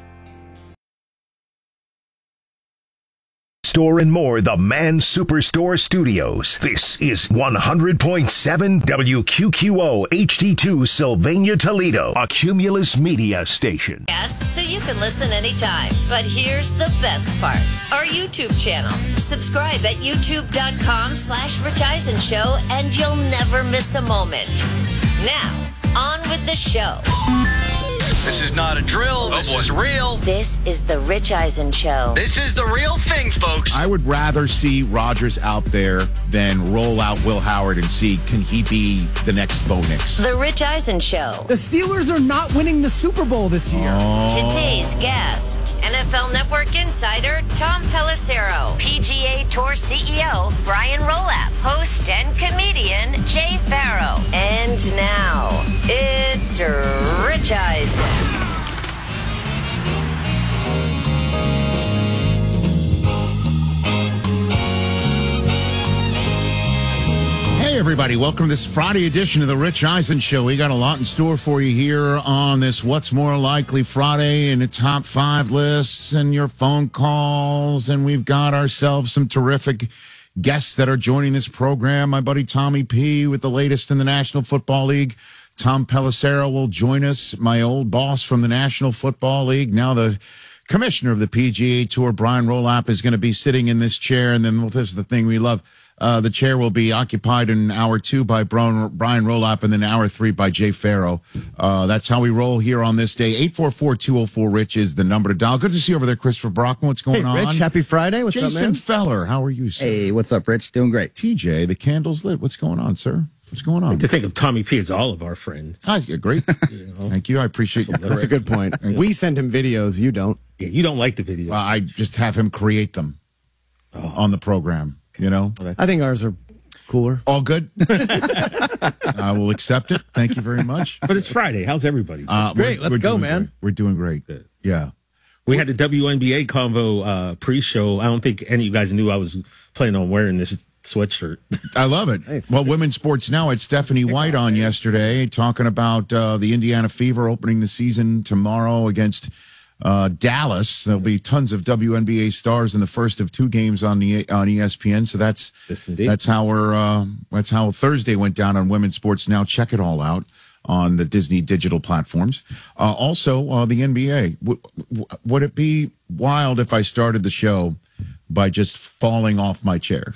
Speaker 4: Store and More, the Man Superstore Studios. This is one hundred point seven W Q Q O H D two Sylvania, Toledo, a Cumulus Media station.
Speaker 22: So you can listen anytime. But here's the best part. Our YouTube channel. Subscribe at youtube.com slash Rich Eisen Show and you'll never miss a moment. Now, on with the show.
Speaker 23: This is not a drill. This is real.
Speaker 22: This is the Rich Eisen Show.
Speaker 23: This is the real thing, folks.
Speaker 24: I would rather see Rodgers out there than roll out Will Howard and see, can he be the next Bo Nix?
Speaker 22: The Rich Eisen Show.
Speaker 14: The Steelers are not winning the Super Bowl this year.
Speaker 24: Oh.
Speaker 22: Today's guests, N F L Network insider Tom Pelissero, P G A Tour C E O Brian Rolap, host and comedian Jay Farrow. And now, it's Rich Eisen.
Speaker 25: Hey, everybody. Welcome to this Friday edition of the Rich Eisen Show. We got a lot in store for you here on this What's More Likely Friday and the top five lists and your phone calls. And we've got ourselves some terrific guests that are joining this program. My buddy Tommy P with the latest in the National Football League. Tom Pelissero will join us, my old boss from the National Football League, now the commissioner of the P G A Tour. Brian Rolap is going to be sitting in this chair, and then well, this is the thing we love. Uh, the chair will be occupied in hour two by Brian Rolap and then hour three by Jay Farrow. Uh, that's how we roll here on this day. eight four four, two oh four, RICH is the number to dial. Good to see you over there, Christopher Brockman. What's going
Speaker 26: hey,
Speaker 25: on?
Speaker 26: Rich, happy Friday. What's
Speaker 25: Jason
Speaker 26: up, man?
Speaker 25: Jason Feller, how are you, sir?
Speaker 26: Hey, what's up, Rich? Doing great.
Speaker 25: T J, the candle's lit. What's going on, sir? What's going on?
Speaker 27: To think of Tommy P as all of our friend.
Speaker 25: Ah, great. You know, thank you. I appreciate that.
Speaker 26: That's a good point. We send him videos. You don't.
Speaker 27: Yeah, you don't like the videos.
Speaker 25: Well, I just have him create them oh. on the program, you know?
Speaker 26: I think ours are cooler.
Speaker 25: All good? I will accept it. Thank you very much.
Speaker 27: But it's Friday. How's everybody?
Speaker 25: Uh,
Speaker 26: great.
Speaker 25: we're-
Speaker 26: Let's
Speaker 25: we're
Speaker 26: go,
Speaker 25: doing
Speaker 26: man.
Speaker 25: great. We're doing great. Yeah.
Speaker 27: We had the W N B A convo uh, pre-show. I don't think any of you guys knew I was planning on wearing this sweatshirt.
Speaker 25: I love it.
Speaker 26: Nice.
Speaker 25: Well, Women's Sports Now had Stephanie White on yesterday talking about uh, the Indiana Fever opening the season tomorrow against uh, Dallas. There'll be tons of W N B A stars in the first of two games on the on E S P N. So that's
Speaker 27: Yes, indeed.
Speaker 25: that's how we're uh, that's how Thursday went down on Women's Sports Now. Check it all out on the Disney digital platforms. Uh, also, uh, the N B A. W- w- would it be wild if I started the show by just falling off my chair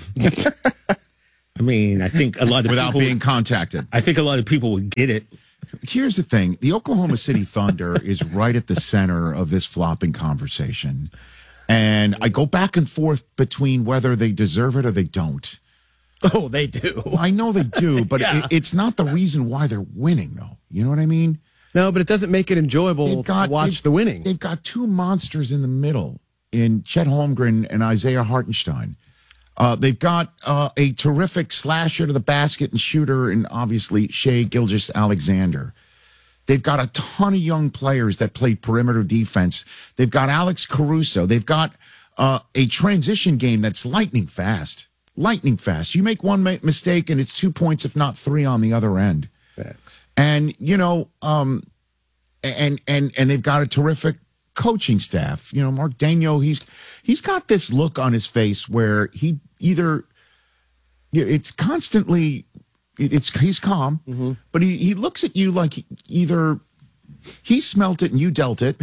Speaker 27: I mean, I think a lot of
Speaker 25: without
Speaker 27: people,
Speaker 25: being contacted?
Speaker 27: I think a lot of people would get it.
Speaker 25: Here's the thing. The Oklahoma City Thunder is right at the center of this flopping conversation. And I go back and forth between whether they deserve it or they don't.
Speaker 26: Oh, they do.
Speaker 25: I know they do, but
Speaker 26: Yeah.
Speaker 25: it, it's not the reason why they're winning, though. You know what I mean?
Speaker 26: No, but it doesn't make it enjoyable to watch
Speaker 25: they've-
Speaker 26: the winning.
Speaker 25: They've got two monsters in the middle in Chet Holmgren and Isaiah Hartenstein. Uh, they've got uh, a terrific slasher to the basket and shooter, and obviously Shea Gilgeous-Alexander. They've got a ton of young players that play perimeter defense. They've got Alex Caruso. They've got uh, a transition game that's lightning fast. Lightning fast. You make one ma- mistake and it's two points, if not three, on the other end.
Speaker 27: Facts.
Speaker 25: And you know, um, and and and they've got a terrific coaching staff. You know, Mark Daigneault, he's he's got this look on his face where he either it's constantly it's he's calm,
Speaker 26: Mm-hmm.
Speaker 25: but he he looks at you like either he smelt it and you dealt it,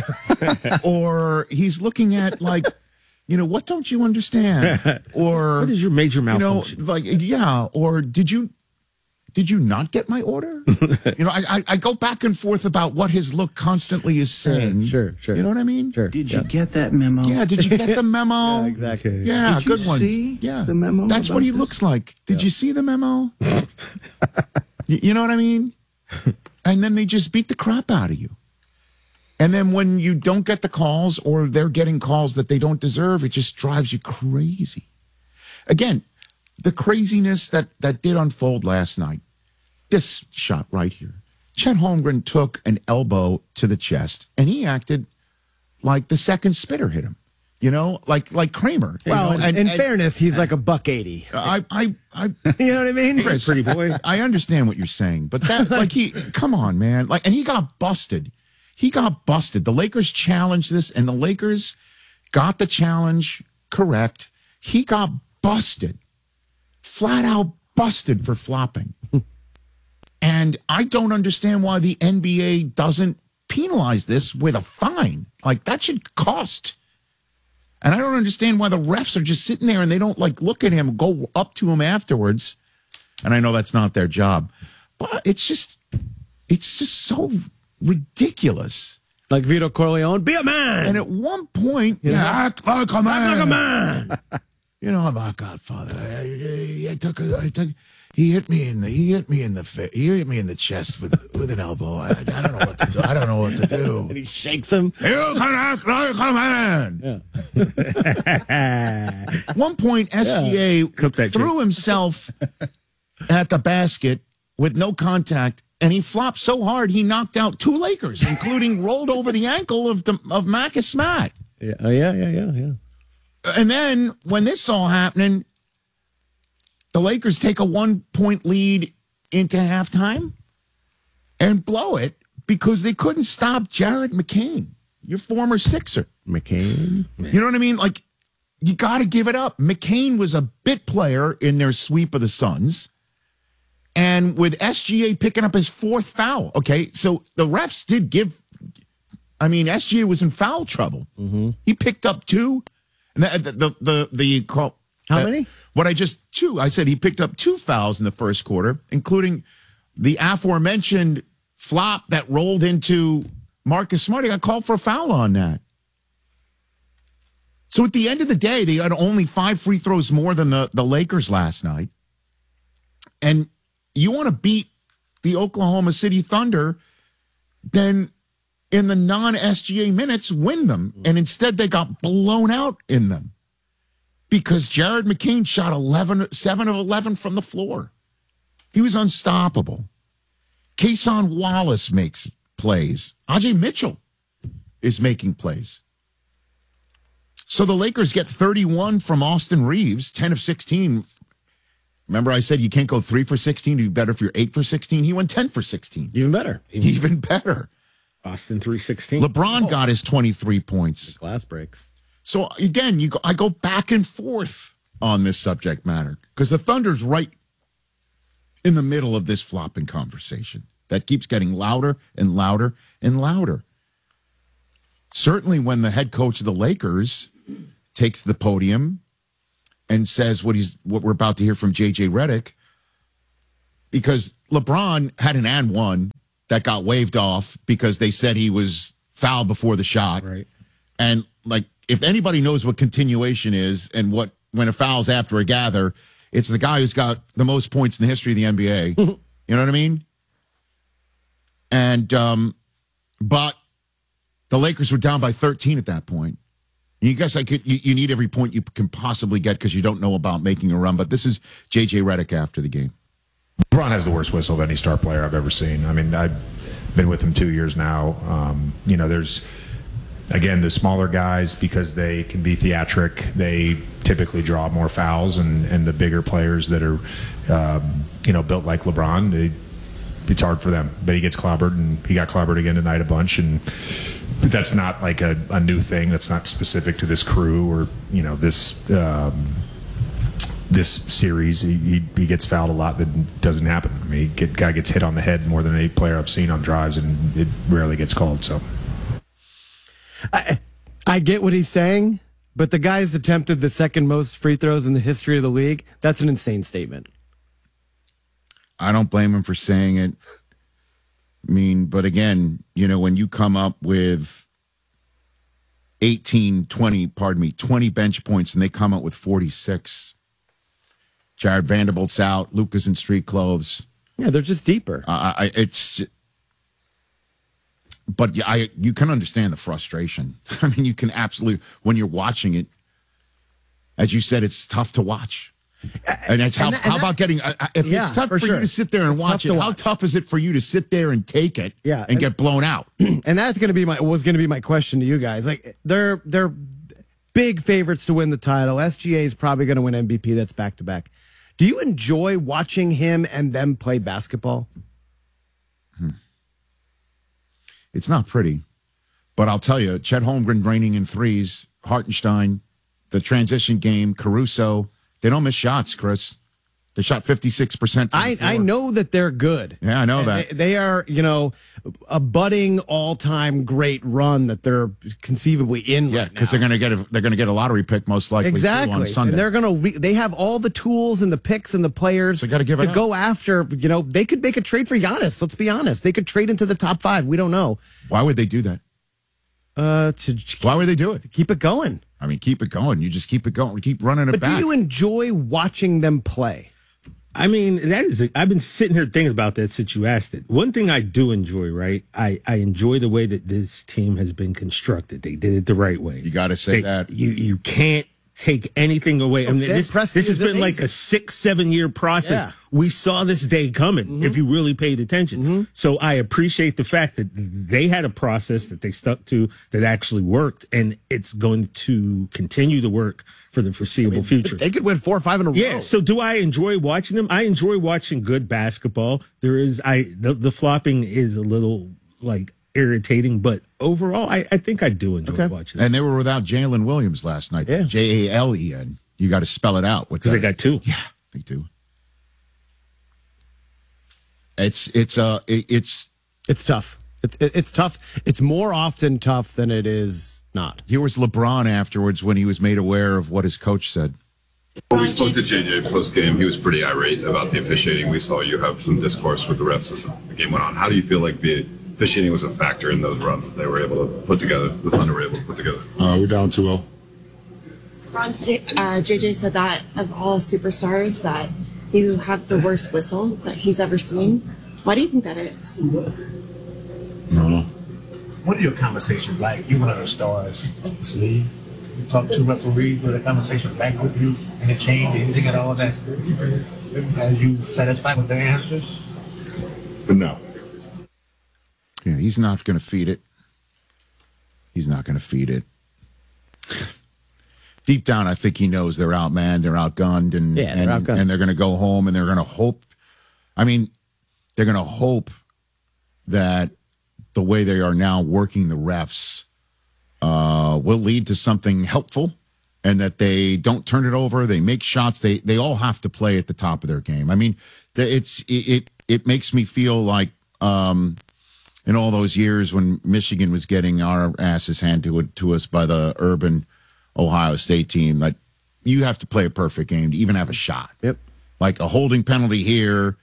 Speaker 25: or he's looking at like, you know, what don't you understand? Or
Speaker 27: What is your major
Speaker 25: you know,
Speaker 27: malfunction?
Speaker 25: like yeah, or did you did you not get my order? You know, I, I I go back and forth about what his look constantly is saying.
Speaker 26: Sure, sure.
Speaker 25: You know what I mean?
Speaker 26: Sure.
Speaker 2: Did you get that memo?
Speaker 25: Yeah, did you get the memo?
Speaker 26: Yeah, exactly.
Speaker 25: Yeah,
Speaker 2: Did you
Speaker 25: good one.
Speaker 2: see
Speaker 25: yeah.
Speaker 2: the memo
Speaker 25: That's what
Speaker 2: about
Speaker 25: he
Speaker 2: this?
Speaker 25: looks like. Did you see the memo? you, you know what I mean? And then they just beat the crap out of you. And then when you don't get the calls or they're getting calls that they don't deserve, it just drives you crazy. Again, the craziness that, that did unfold last night. This shot right here. Chet Holmgren took an elbow to the chest, and he acted like the second spitter hit him. You know, like like Kramer. You
Speaker 26: Well,
Speaker 25: know,
Speaker 26: in,
Speaker 25: and-
Speaker 26: in
Speaker 25: and
Speaker 26: fairness, he's like a buck eighty.
Speaker 25: I, I, I,
Speaker 26: You know what I mean?
Speaker 25: Chris,
Speaker 27: Pretty boy.
Speaker 25: I understand what you're saying, but that, like, he, come on, man. Like, and he got busted. He got busted. The Lakers challenged this, and the Lakers got the challenge correct. He got busted, flat out busted for flopping. And I don't understand why the N B A doesn't penalize this with a fine. Like, that should cost. And I don't understand why the refs are just sitting there and they don't like look at him, go up to him afterwards. And I know that's not their job, but it's just, it's just so ridiculous.
Speaker 26: Like Vito Corleone, be a man.
Speaker 25: And at one point,
Speaker 26: You know?
Speaker 25: yeah, act like a man.
Speaker 26: Act like a man.
Speaker 25: You know, I'm a godfather. I, I, I took, a, I took, he hit me in the, he hit me in the, fa- he hit me in the chest with, with an elbow. I, I don't know what to do. I don't know what to do.
Speaker 26: And he shakes him.
Speaker 25: You can act like a man.
Speaker 27: Yeah.
Speaker 25: One point, S G A
Speaker 27: Cook that
Speaker 25: threw himself at the basket with no contact, and he flopped so hard he knocked out two Lakers, including rolled over the ankle of the, of Marcus Smart.
Speaker 26: Yeah, oh, yeah, yeah, yeah, yeah.
Speaker 25: And then when this all happening, the Lakers take a one-point lead into halftime and blow it because they couldn't stop Jared McCain, your former Sixer.
Speaker 26: McCain.
Speaker 25: You know what I mean? Like, you got to give it up. McCain was a bit player in their sweep of the Suns. And with S G A picking up his fourth foul, okay, so the refs did give, I mean, S G A was in foul trouble.
Speaker 26: Mm-hmm.
Speaker 25: He picked up two. And the, the, the, the, the call.
Speaker 26: How
Speaker 25: uh,
Speaker 26: many?
Speaker 25: What I just, two. I said he picked up two fouls in the first quarter, including the aforementioned flop that rolled into Marcus Smart. He got called for a foul on that. So at the end of the day, they had only five free throws more than the, the Lakers last night. And you want to beat the Oklahoma City Thunder, then in the non-S G A minutes, win them. And instead, they got blown out in them. because Jared McCain shot eleven, seven of eleven from the floor. He was unstoppable. Kason Wallace makes plays. Ajay Mitchell is making plays. So the Lakers get thirty-one from Austin Reeves, ten of sixteen. Remember I said you can't go three for sixteen. It'd be better if you're eight for sixteen. He went ten for sixteen.
Speaker 26: Even better.
Speaker 25: Even better.
Speaker 27: Austin three sixteen.
Speaker 25: LeBron oh. got his twenty-three points.
Speaker 26: The glass breaks.
Speaker 25: So again, you go, I go back and forth on this subject matter because the Thunder's right in the middle of this flopping conversation that keeps getting louder and louder and louder. Certainly when the head coach of the Lakers takes the podium and says what he's what we're about to hear from J J Redick, because LeBron had an and one that got waved off because they said he was fouled before the shot.
Speaker 27: Right.
Speaker 25: And like, if anybody knows what continuation is and what when a foul's after a gather, it's the guy who's got the most points in the history of the N B A. You know what I mean? And, um, but the Lakers were down by thirteen at that point. You guess I could, you, you need every point you can possibly get because you don't know about making a run. But this is J J Redick after the game.
Speaker 2: LeBron has the worst whistle of any star player I've ever seen. I mean, I've been with him two years now. Um, you know, there's, again, the smaller guys, because they can be theatric, they typically draw more fouls, and, and the bigger players that are, um, you know, built like LeBron, they, it's hard for them. But he gets clobbered, and he got clobbered again tonight a bunch, and but that's not like a, a new thing. That's not specific to this crew or, you know, this um, this series. He, he he gets fouled a lot. That doesn't happen. I mean, he get, guy gets hit on the head more than any player I've seen on drives, and it rarely gets called. So.
Speaker 26: I, I get what he's saying, but the guy's attempted the second most free throws in the history of the league. That's an insane statement.
Speaker 25: I don't blame him for saying it. I mean, but again, you know, when you come up with eighteen, twenty, pardon me, twenty bench points and they come up with forty-six, Jared Vanderbilt's out, Luka's in street clothes.
Speaker 26: Yeah, they're just deeper.
Speaker 25: Uh, I, it's... But I, you can understand the frustration. I mean, you can absolutely, when you're watching it, as you said, it's tough to watch. And that's how,
Speaker 26: and that, and
Speaker 25: how
Speaker 26: that,
Speaker 25: about getting, uh, if
Speaker 26: yeah,
Speaker 25: it's tough
Speaker 26: for,
Speaker 25: for
Speaker 26: sure.
Speaker 25: you to sit there and
Speaker 26: it's
Speaker 25: watch it,
Speaker 26: to
Speaker 25: how
Speaker 26: watch.
Speaker 25: tough is it for you to sit there and take it
Speaker 26: yeah,
Speaker 25: and,
Speaker 26: and
Speaker 25: get blown out?
Speaker 26: And that's going to be my, was going to be my question to you guys. Like, they're, they're big favorites to win the title. S G A is probably going to win M V P. That's back to back. Do you enjoy watching him and them play basketball?
Speaker 25: Hmm. It's not pretty. But I'll tell you, Chet Holmgren draining in threes, Hartenstein, the transition game, Caruso, they don't miss shots, Chris. They shot fifty-six percent.
Speaker 26: I, I know that they're good.
Speaker 25: Yeah, I know that.
Speaker 26: They, they are, you know, a budding all-time great run that they're conceivably in
Speaker 25: yeah,
Speaker 26: right now.
Speaker 25: because they're going to get a, they're going to get a lottery pick most likely
Speaker 26: exactly.
Speaker 25: on Sunday.
Speaker 26: And they're going to they have all the tools and the picks and the players
Speaker 25: so gotta give it
Speaker 26: to
Speaker 25: up.
Speaker 26: go after, you know, they could make a trade for Giannis. Let's be honest. They could trade into the top five. We don't know.
Speaker 25: Why would they do that?
Speaker 26: Uh, to
Speaker 25: Why would they do it?
Speaker 26: To keep it going.
Speaker 25: I mean, keep it going. You just keep it going. Keep running it
Speaker 26: but
Speaker 25: back.
Speaker 26: But do you enjoy watching them play?
Speaker 27: I mean, that is, a, I've been sitting here thinking about that since you asked it. One thing I do enjoy, right? I, I enjoy the way that this team has been constructed. They did it the right way.
Speaker 25: You got to say
Speaker 27: they,
Speaker 25: that.
Speaker 27: You, you can't take anything away. I mean, this, this has been amazing. Like a six, seven year process. Yeah. We saw this day coming mm-hmm. if you really paid attention. Mm-hmm. So I appreciate the fact that they had a process that they stuck to that actually worked, and it's going to continue to work for the foreseeable I mean, future.
Speaker 26: They could win four or five in a row.
Speaker 27: Yeah. So do I enjoy watching them? I enjoy watching good basketball. There is, I, the, the flopping is a little like irritating, but overall, I, I think I do enjoy okay. watching it.
Speaker 25: And they were without Jalen Williams last night.
Speaker 26: Yeah.
Speaker 25: J A L E N. You got to spell it out.
Speaker 27: Because they got two.
Speaker 25: Yeah, they do. It's it's uh it, it's
Speaker 26: it's tough. It's it's tough. It's more often tough than it is not.
Speaker 25: Here was LeBron afterwards when he was made aware of what his coach said.
Speaker 6: When we spoke to J J post game, he was pretty irate about the officiating. We saw you have some discourse with the refs as the game went on. How do you feel like the officiating was a factor in those runs that they were able to put together, the Thunder were able to put together?
Speaker 7: Uh, we're down two oh.
Speaker 8: Ron, J- uh, J J said that of all superstars that you have the worst whistle that he's ever seen. Why do you think that is?
Speaker 7: I don't know.
Speaker 9: What are your conversations like? You're one of those stars in this league.
Speaker 3: You talk to referees with a conversation back with you, and it changed anything at all that are you satisfied with their answers?
Speaker 25: No. Yeah, he's not going to feed it. He's not going to feed it. Deep down, I think he knows they're outmanned, they're outgunned, and
Speaker 26: yeah, they're
Speaker 25: and,
Speaker 26: outgunned.
Speaker 25: and they're going to go home and they're going to hope. I mean, they're going to hope that the way they are now working the refs uh, will lead to something helpful, and that they don't turn it over. They make shots. They they all have to play at the top of their game. I mean, the, it's it, it it makes me feel like um, in all those years when Michigan was getting our asses handed to, to us by the urban Ohio State team, that you have to play a perfect game to even have a shot.
Speaker 26: Yep.
Speaker 25: Like a holding penalty here,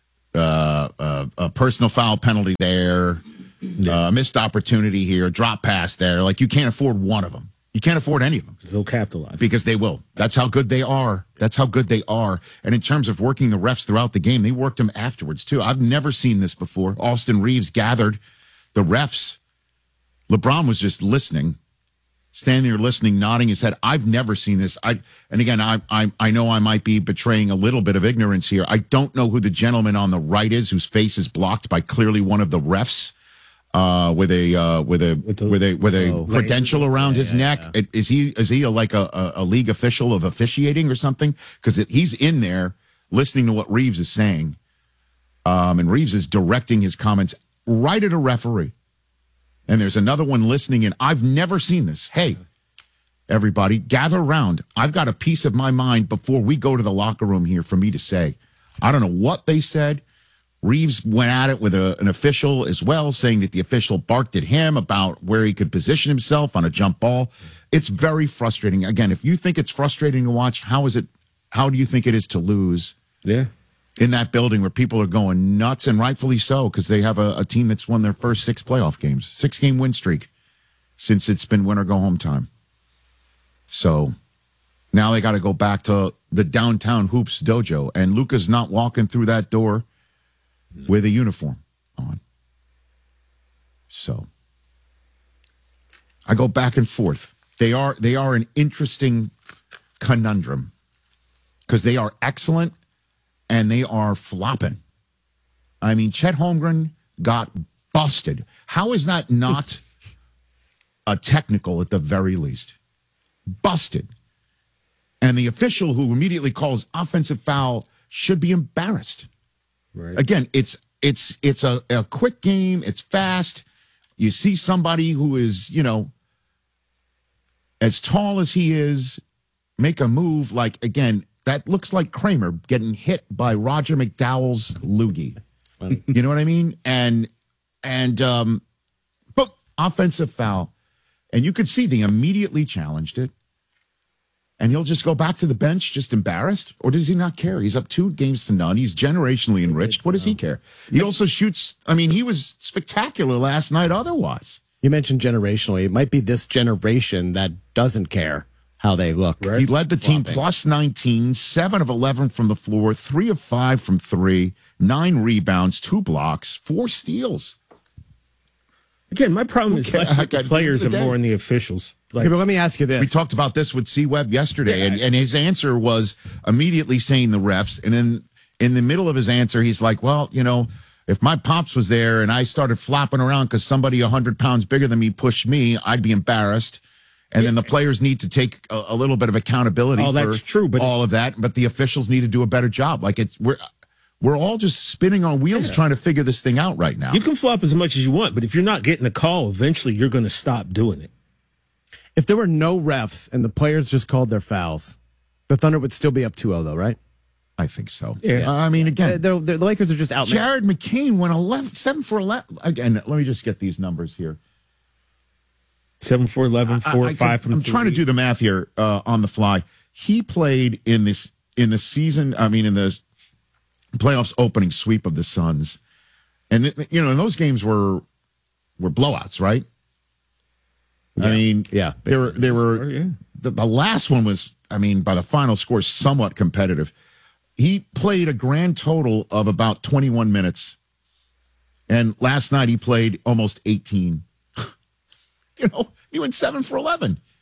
Speaker 25: uh, uh, a personal foul penalty there, yeah. uh, missed opportunity here, drop pass there. Like you can't afford one of them. You can't afford any of them.
Speaker 27: They'll capitalize.
Speaker 25: Because they will. That's how good they are. That's how good they are. And in terms of working the refs throughout the game, they worked them afterwards, too. I've never seen this before. Austin Reeves gathered the refs. LeBron was just listening, standing there listening, nodding his head. I've never seen this. I And again, I, I, I know I might be betraying a little bit of ignorance here. I don't know who the gentleman on the right is whose face is blocked by clearly one of the refs. Uh, with a uh, with a with, the, with a with a oh, credential right. around yeah, his yeah, neck. Yeah. Is he is he a, like a, a, a league official of officiating or something? Because he's in there listening to what Reeves is saying, um, and Reeves is directing his comments right at a referee. And there's another one listening, and I've never seen this. Hey, everybody, gather around. I've got a piece of my mind before we go to the locker room here for me to say. I don't know what they said. Reeves went at it with a, an official as well, saying that the official barked at him about where he could position himself on a jump ball. It's very frustrating. Again, if you think it's frustrating to watch, how is it? How do you think it is to lose?
Speaker 27: Yeah,
Speaker 25: in that building where people are going nuts, and rightfully so, because they have a, a team that's won their first six playoff games, six game win streak since it's been win or go home time. So now they got to go back to the downtown hoops dojo, and Luka's not walking through that door with a uniform on. So I go back and forth. They are they are an interesting conundrum because they are excellent and they are flopping. I mean, Chet Holmgren got busted. How is that not a technical at the very least? Busted. And the official who immediately calls offensive foul should be embarrassed. Right. Again, it's it's it's a, a quick game. It's fast. You see somebody who is, you know, as tall as he is, make a move like, again, that looks like Kramer getting hit by Roger McDowell's loogie. You know what I mean? And and um, but offensive foul, and you could see they immediately challenged it. And he'll just go back to the bench, just embarrassed? Or does he not care? He's up two games to none. He's generationally enriched. What does he care? He also shoots. I mean, he was spectacular last night otherwise.
Speaker 26: You mentioned generationally. It might be this generation that doesn't care how they look.
Speaker 25: Right? He led the team plus nineteen, seven of eleven from the floor, three of five from three, nine rebounds, two blocks, four steals.
Speaker 27: Again, my problem is less with the players and more in the officials.
Speaker 26: Like, okay, but let me ask you this.
Speaker 25: We talked about this with C-Webb yesterday, yeah. and, and his answer was immediately saying the refs. And then in the middle of his answer, he's like, well, you know, if my pops was there and I started flopping around because somebody one hundred pounds bigger than me pushed me, I'd be embarrassed. And yeah. then the players need to take a, a little bit of accountability
Speaker 27: oh,
Speaker 25: for
Speaker 27: that's true, but
Speaker 25: all of that. But the officials need to do a better job. Like it's we're we're all just spinning on wheels yeah. trying to figure this thing out right now.
Speaker 27: You can flop as much as you want, but if you're not getting a call, eventually you're going to stop doing it.
Speaker 26: If there were no refs and the players just called their fouls, the Thunder would still be up two oh, though, right?
Speaker 25: I think so.
Speaker 26: Yeah.
Speaker 25: Uh, I mean, again,
Speaker 26: they're, they're, the Lakers are just out.
Speaker 25: Jared McCain went eleven, seven for eleven. Again, let me just get these numbers here.
Speaker 27: Seven for eleven, four, I, I five
Speaker 25: can,
Speaker 27: from
Speaker 25: I'm
Speaker 27: three.
Speaker 25: trying to do the math here uh, on the fly. He played in this in the season. I mean, in the playoffs opening sweep of the Suns, and th- you know, and those games were were blowouts, right?
Speaker 26: Yeah.
Speaker 25: I mean,
Speaker 26: yeah,
Speaker 25: they were they were
Speaker 27: score, yeah.
Speaker 25: the, the last one was, I mean, by the final score, somewhat competitive. He played a grand total of about twenty-one minutes, and last night he played almost eighteen. You know, he went seven for eleven.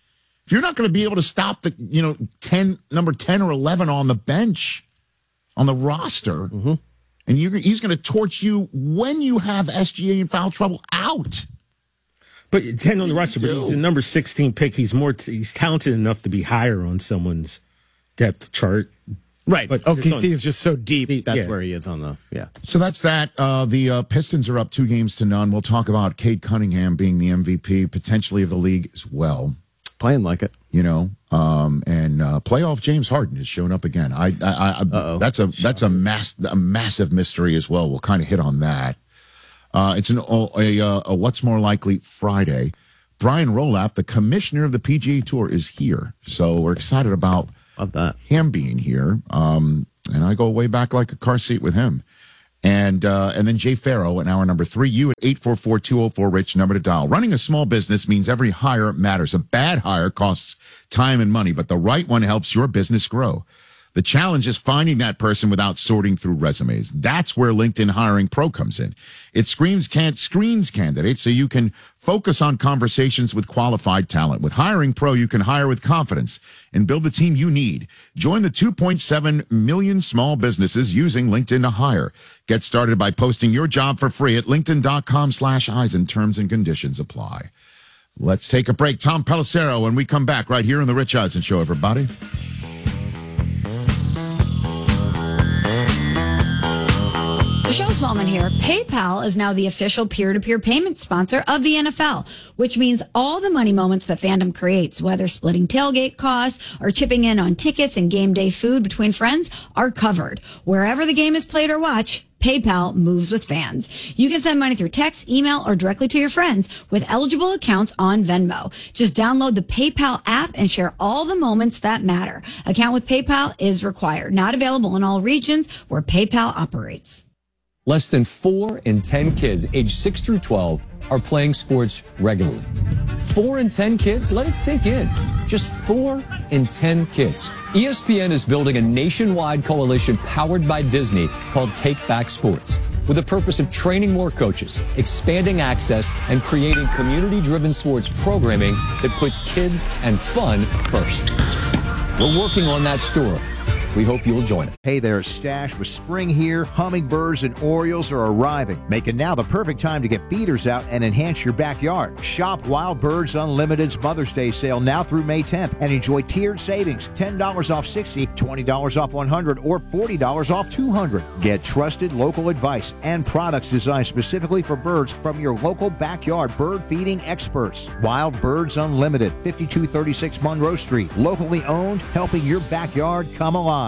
Speaker 25: If you're not going to be able to stop the, you know, ten, number ten or eleven on the bench, on the roster,
Speaker 26: mm-hmm.
Speaker 25: and you're, he's going to torch you when you have S G A in foul trouble out.
Speaker 27: But ten on the roster, but he's a number sixteen pick. He's more, t- he's talented enough to be higher on someone's depth chart.
Speaker 26: Right.
Speaker 27: But
Speaker 26: O K C
Speaker 27: on,
Speaker 26: is just so deep. deep that's
Speaker 27: yeah.
Speaker 26: where he is on the, yeah.
Speaker 25: So that's that. Uh, the uh, Pistons are up two games to none. We'll talk about Cade Cunningham being the M V P, potentially of the league as well.
Speaker 26: Playing like it.
Speaker 25: You know, um, and uh, playoff James Harden has shown up again. I, I, I that's a that's a mass a massive mystery as well. We'll kind of hit on that. Uh, it's an a, a, a what's more likely Friday. Brian Rolap, the commissioner of the P G A Tour, is here, so we're excited about
Speaker 26: Love that.
Speaker 25: him being here. Um, and I go way back like a car seat with him. And uh, and then Jay Farrow in hour number three. You at eight four four, two oh four, RICH, number to dial. Running a small business means every hire matters. A bad hire costs time and money, but the right one helps your business grow. The challenge is finding that person without sorting through resumes. That's where LinkedIn Hiring Pro comes in. It screens can't screens candidates so you can focus on conversations with qualified talent. With Hiring Pro, you can hire with confidence and build the team you need. Join the two point seven million small businesses using LinkedIn to hire. Get started by posting your job for free at linkedin.com slash Eisen. Terms and conditions apply. Let's take a break. Tom Pelissero, when we come back right here on the Rich Eisen Show, everybody.
Speaker 7: Michelle Smallman here. PayPal is now the official peer-to-peer payment sponsor of the N F L, which means all the money moments that fandom creates, whether splitting tailgate costs or chipping in on tickets and game day food between friends, are covered. Wherever the game is played or watched, PayPal moves with fans. You can send money through text, email, or directly to your friends with eligible accounts on Venmo. Just download the PayPal app and share all the moments that matter. Account with PayPal is required. Not available in all regions where PayPal operates.
Speaker 9: Less than four in ten kids aged six through twelve are playing sports regularly. Four in ten kids? Let it sink in. Just four in ten kids. E S P N is building a nationwide coalition powered by Disney called Take Back Sports, with the purpose of training more coaches, expanding access, and creating community-driven sports programming that puts kids and fun first. We're working on that story. We hope you'll join us.
Speaker 5: Hey there, Stash. With spring here, hummingbirds and orioles are arriving, making now the perfect time to get feeders out and enhance your backyard. Shop Wild Birds Unlimited's Mother's Day sale now through May tenth and enjoy tiered savings, ten dollars off sixty, twenty dollars off one hundred, or forty dollars off two hundred. Get trusted local advice and products designed specifically for birds from your local backyard bird feeding experts. Wild Birds Unlimited, fifty-two thirty-six Monroe Street. Locally owned, helping your backyard come alive.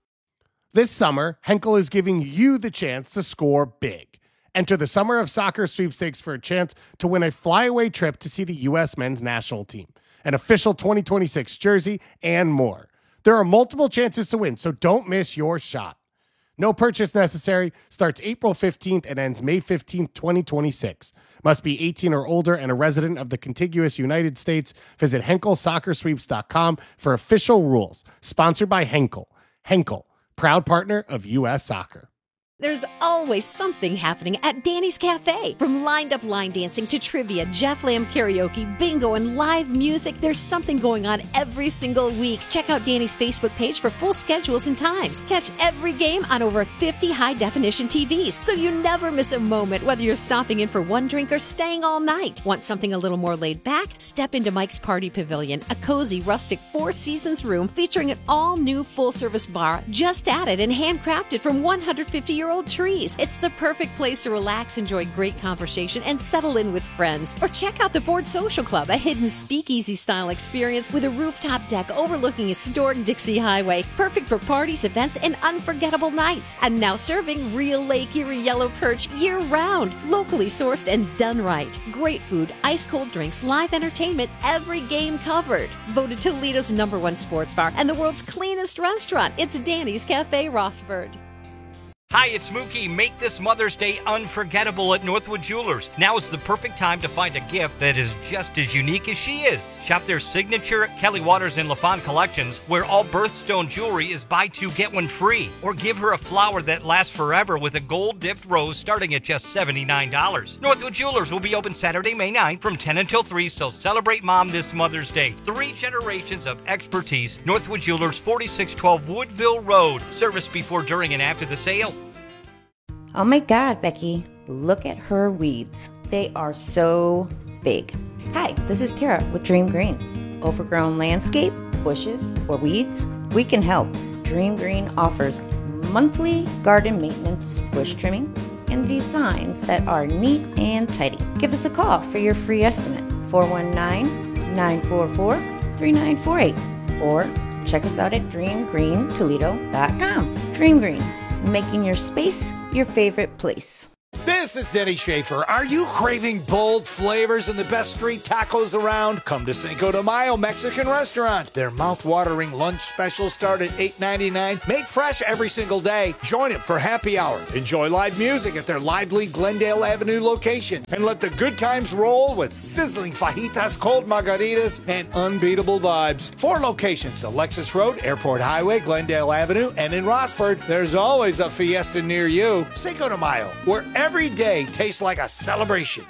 Speaker 10: This summer, Henkel is giving you the chance to score big. Enter the Summer of Soccer sweepstakes for a chance to win a flyaway trip to see the U S men's national team, an official twenty twenty-six jersey, and more. There are multiple chances to win, so don't miss your shot. No purchase necessary. Starts April fifteenth and ends May fifteenth, twenty twenty-six. Must be eighteen or older and a resident of the contiguous United States. Visit henkel soccer sweeps dot com for official rules. Sponsored by Henkel. Henkel, proud partner of U S Soccer.
Speaker 13: There's always something happening at Danny's Cafe. From lined-up line dancing to trivia, Jeff Lamb karaoke, bingo, and live music, there's something going on every single week. Check out Danny's Facebook page for full schedules and times. Catch every game on over fifty high-definition T Vs, so you never miss a moment, whether you're stopping in for one drink or staying all night. Want something a little more laid back? Step into Mike's Party Pavilion, a cozy, rustic Four Seasons room featuring an all-new full-service bar just added and handcrafted from one hundred fifty-year-old trees. It's the perfect place to relax, enjoy great conversation, and settle in with friends. Or check out the Ford Social Club, a hidden speakeasy-style experience with a rooftop deck overlooking historic Dixie Highway. Perfect for parties, events, and unforgettable nights. And now serving real Lake Erie yellow perch year-round. Locally sourced and done right. Great food, ice-cold drinks, live entertainment, every game covered. Voted Toledo's number one sports bar and the world's cleanest restaurant. It's Danny's Cafe Rossford.
Speaker 23: Hi, it's Mookie. Make this Mother's Day unforgettable at Northwood Jewelers. Now is the perfect time to find a gift that is just as unique as she is. Shop their signature Kelly Waters and LaFawn collections, where all birthstone jewelry is buy two, get one free. Or give her a flower that lasts forever with a gold-dipped rose starting at just seventy-nine dollars. Northwood Jewelers will be open Saturday, May ninth from ten until three, so celebrate Mom this Mother's Day. Three generations of expertise. Northwood Jewelers, forty-six twelve Woodville Road. Service before, during, and after the sale.
Speaker 19: Oh my God, Becky, look at her weeds. They are so big. Hi, this is Tara with Dream Green. Overgrown landscape, bushes, or weeds? We can help. Dream Green offers monthly garden maintenance, bush trimming, and designs that are neat and tidy. Give us a call for your free estimate, four one nine, nine four four, three nine four eight, or check us out at dream green toledo dot com. Dream Green, making your space your favorite place.
Speaker 1: This is Denny Schaefer. Are you craving bold flavors and the best street tacos around? Come to Cinco de Mayo Mexican Restaurant. Their mouth-watering lunch specials start at eight ninety-nine. Made fresh every single day. Join them for happy hour. Enjoy live music at their lively Glendale Avenue location. And let the good times roll with sizzling fajitas, cold margaritas, and unbeatable vibes. Four locations: Alexis Road, Airport Highway, Glendale Avenue, and in Rossford. There's always a fiesta near you. Cinco de Mayo, where every day tastes like a celebration.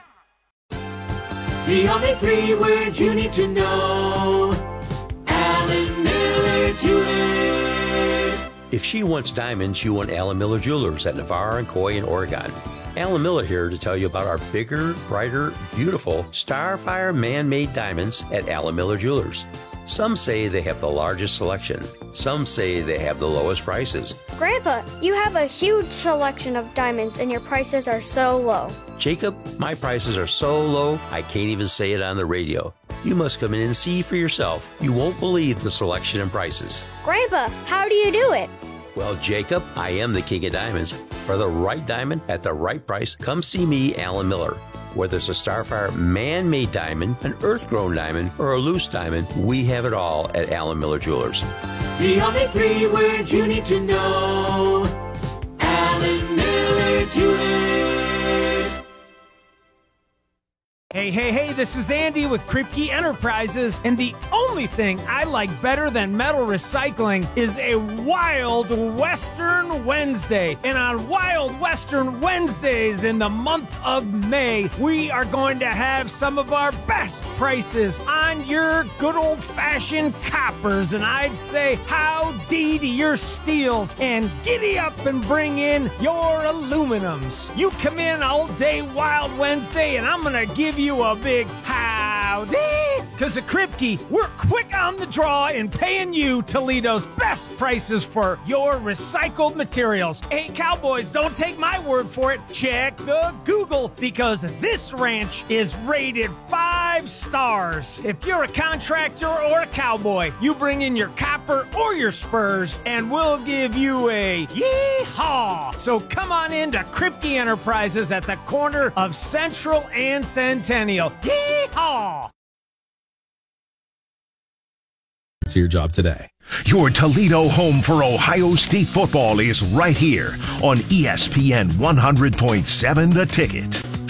Speaker 20: The only three words you need to know. Alan Miller Jewelers.
Speaker 11: If she wants diamonds, you want Alan Miller Jewelers at Navarre and Coy in Oregon. Alan Miller here to tell you about our bigger, brighter, beautiful Starfire man-made diamonds at Alan Miller Jewelers. Some say they have the largest selection. Some say they have the lowest prices.
Speaker 12: Grandpa, you have a huge selection of diamonds and your prices are so low.
Speaker 11: Jacob, my prices are so low, I can't even say it on the radio. You must come in and see for yourself. You won't believe the selection and prices.
Speaker 12: Grandpa, how do you do it?
Speaker 11: Well, Jacob, I am the king of diamonds. For the right diamond at the right price, come see me, Alan Miller. Whether it's a Starfire man-made diamond, an earth-grown diamond, or a loose diamond, we have it all at Alan Miller Jewelers.
Speaker 20: The only three words you need to know. Alan Miller Jewelers.
Speaker 15: Hey, hey, hey, this is Andy with Kripke Enterprises, and the only thing I like better than metal recycling is a Wild Western Wednesday. And on Wild Western Wednesdays in the month of May, we are going to have some of our best prices on your good old-fashioned coppers, and I'd say howdy to your steels, and giddy up and bring in your aluminums. You come in all day Wild Wednesday, and I'm going to give you you a big howdy, because at Kripke, we're quick on the draw in paying you Toledo's best prices for your recycled materials. Hey, cowboys, don't take my word for it. Check the Google, because this ranch is rated five stars. If you're a contractor or a cowboy, you bring in your copper or your spurs, and we'll give you a yee-haw. So come on into Kripke Enterprises at the corner of Central and Centennial. Yee-haw!
Speaker 16: It's your job today.
Speaker 4: Your Toledo home for Ohio State football is right here on E S P N one hundred point seven The Ticket.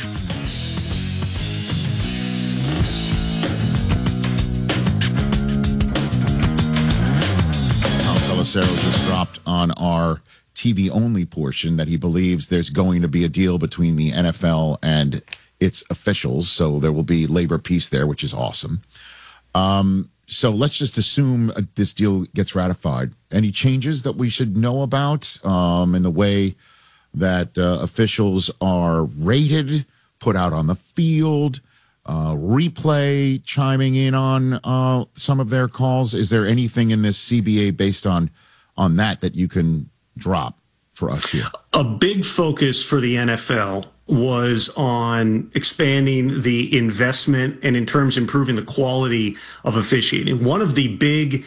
Speaker 25: Pelissero just dropped on our T V only portion that he believes there's going to be a deal between the N F L and its officials, so there will be labor peace there, which is awesome. Um, so let's just assume uh, this deal gets ratified. Any changes that we should know about um, in the way that uh, officials are rated, put out on the field, uh, replay chiming in on uh, some of their calls? Is there anything in this C B A based on on that that you can drop for us here?
Speaker 17: A big focus for the N F L was on expanding the investment and in terms of improving the quality of officiating. One of the big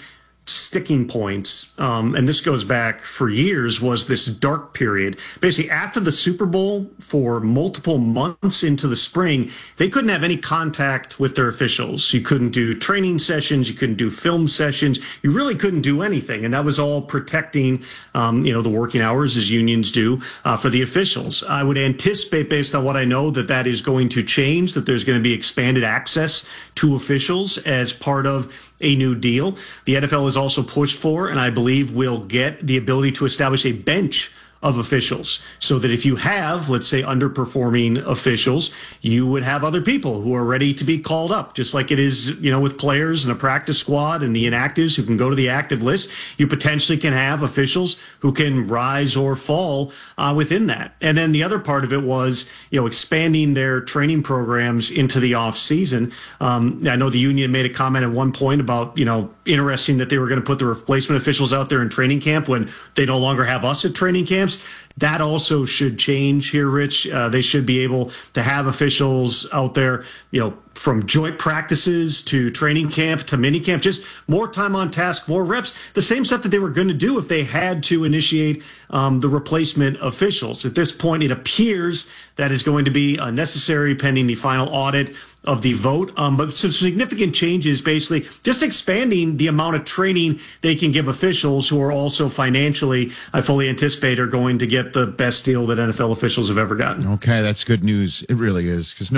Speaker 17: sticking points, um, and this goes back for years, was this dark period. Basically, after the Super Bowl, for multiple months into the spring, they couldn't have any contact with their officials. You couldn't do training sessions. You couldn't do film sessions. You really couldn't do anything. And that was all protecting, um, you know, the working hours, as unions do, uh, for the officials. I would anticipate, based on what I know, that that is going to change, that there's going to be expanded access to officials as part of a new deal. The N F L has also pushed for, and I believe will get, the ability to establish a bench of officials, so that if you have, let's say, underperforming officials, you would have other people who are ready to be called up, just like it is, you know, with players and a practice squad and the inactives who can go to the active list. You potentially can have officials who can rise or fall uh, within that. And then the other part of it was, you know, expanding their training programs into the off season. Um, I know the union made a comment at one point about, you know, interesting that they were going to put the replacement officials out there in training camp when they no longer have us at training camps. That also should change here, Rich. Uh, they should be able to have officials out there, you know, from joint practices to training camp to mini camp, just more time on task, more reps, the same stuff that they were going to do if they had to initiate um, the replacement officials. At this point, it appears that is going to be unnecessary pending the final audit of the vote. Um, but some significant changes, basically just expanding the amount of training they can give officials, who are also financially, I fully anticipate, are going to get the best deal that N F L officials have ever gotten.
Speaker 25: Okay, that's good news. It really is, because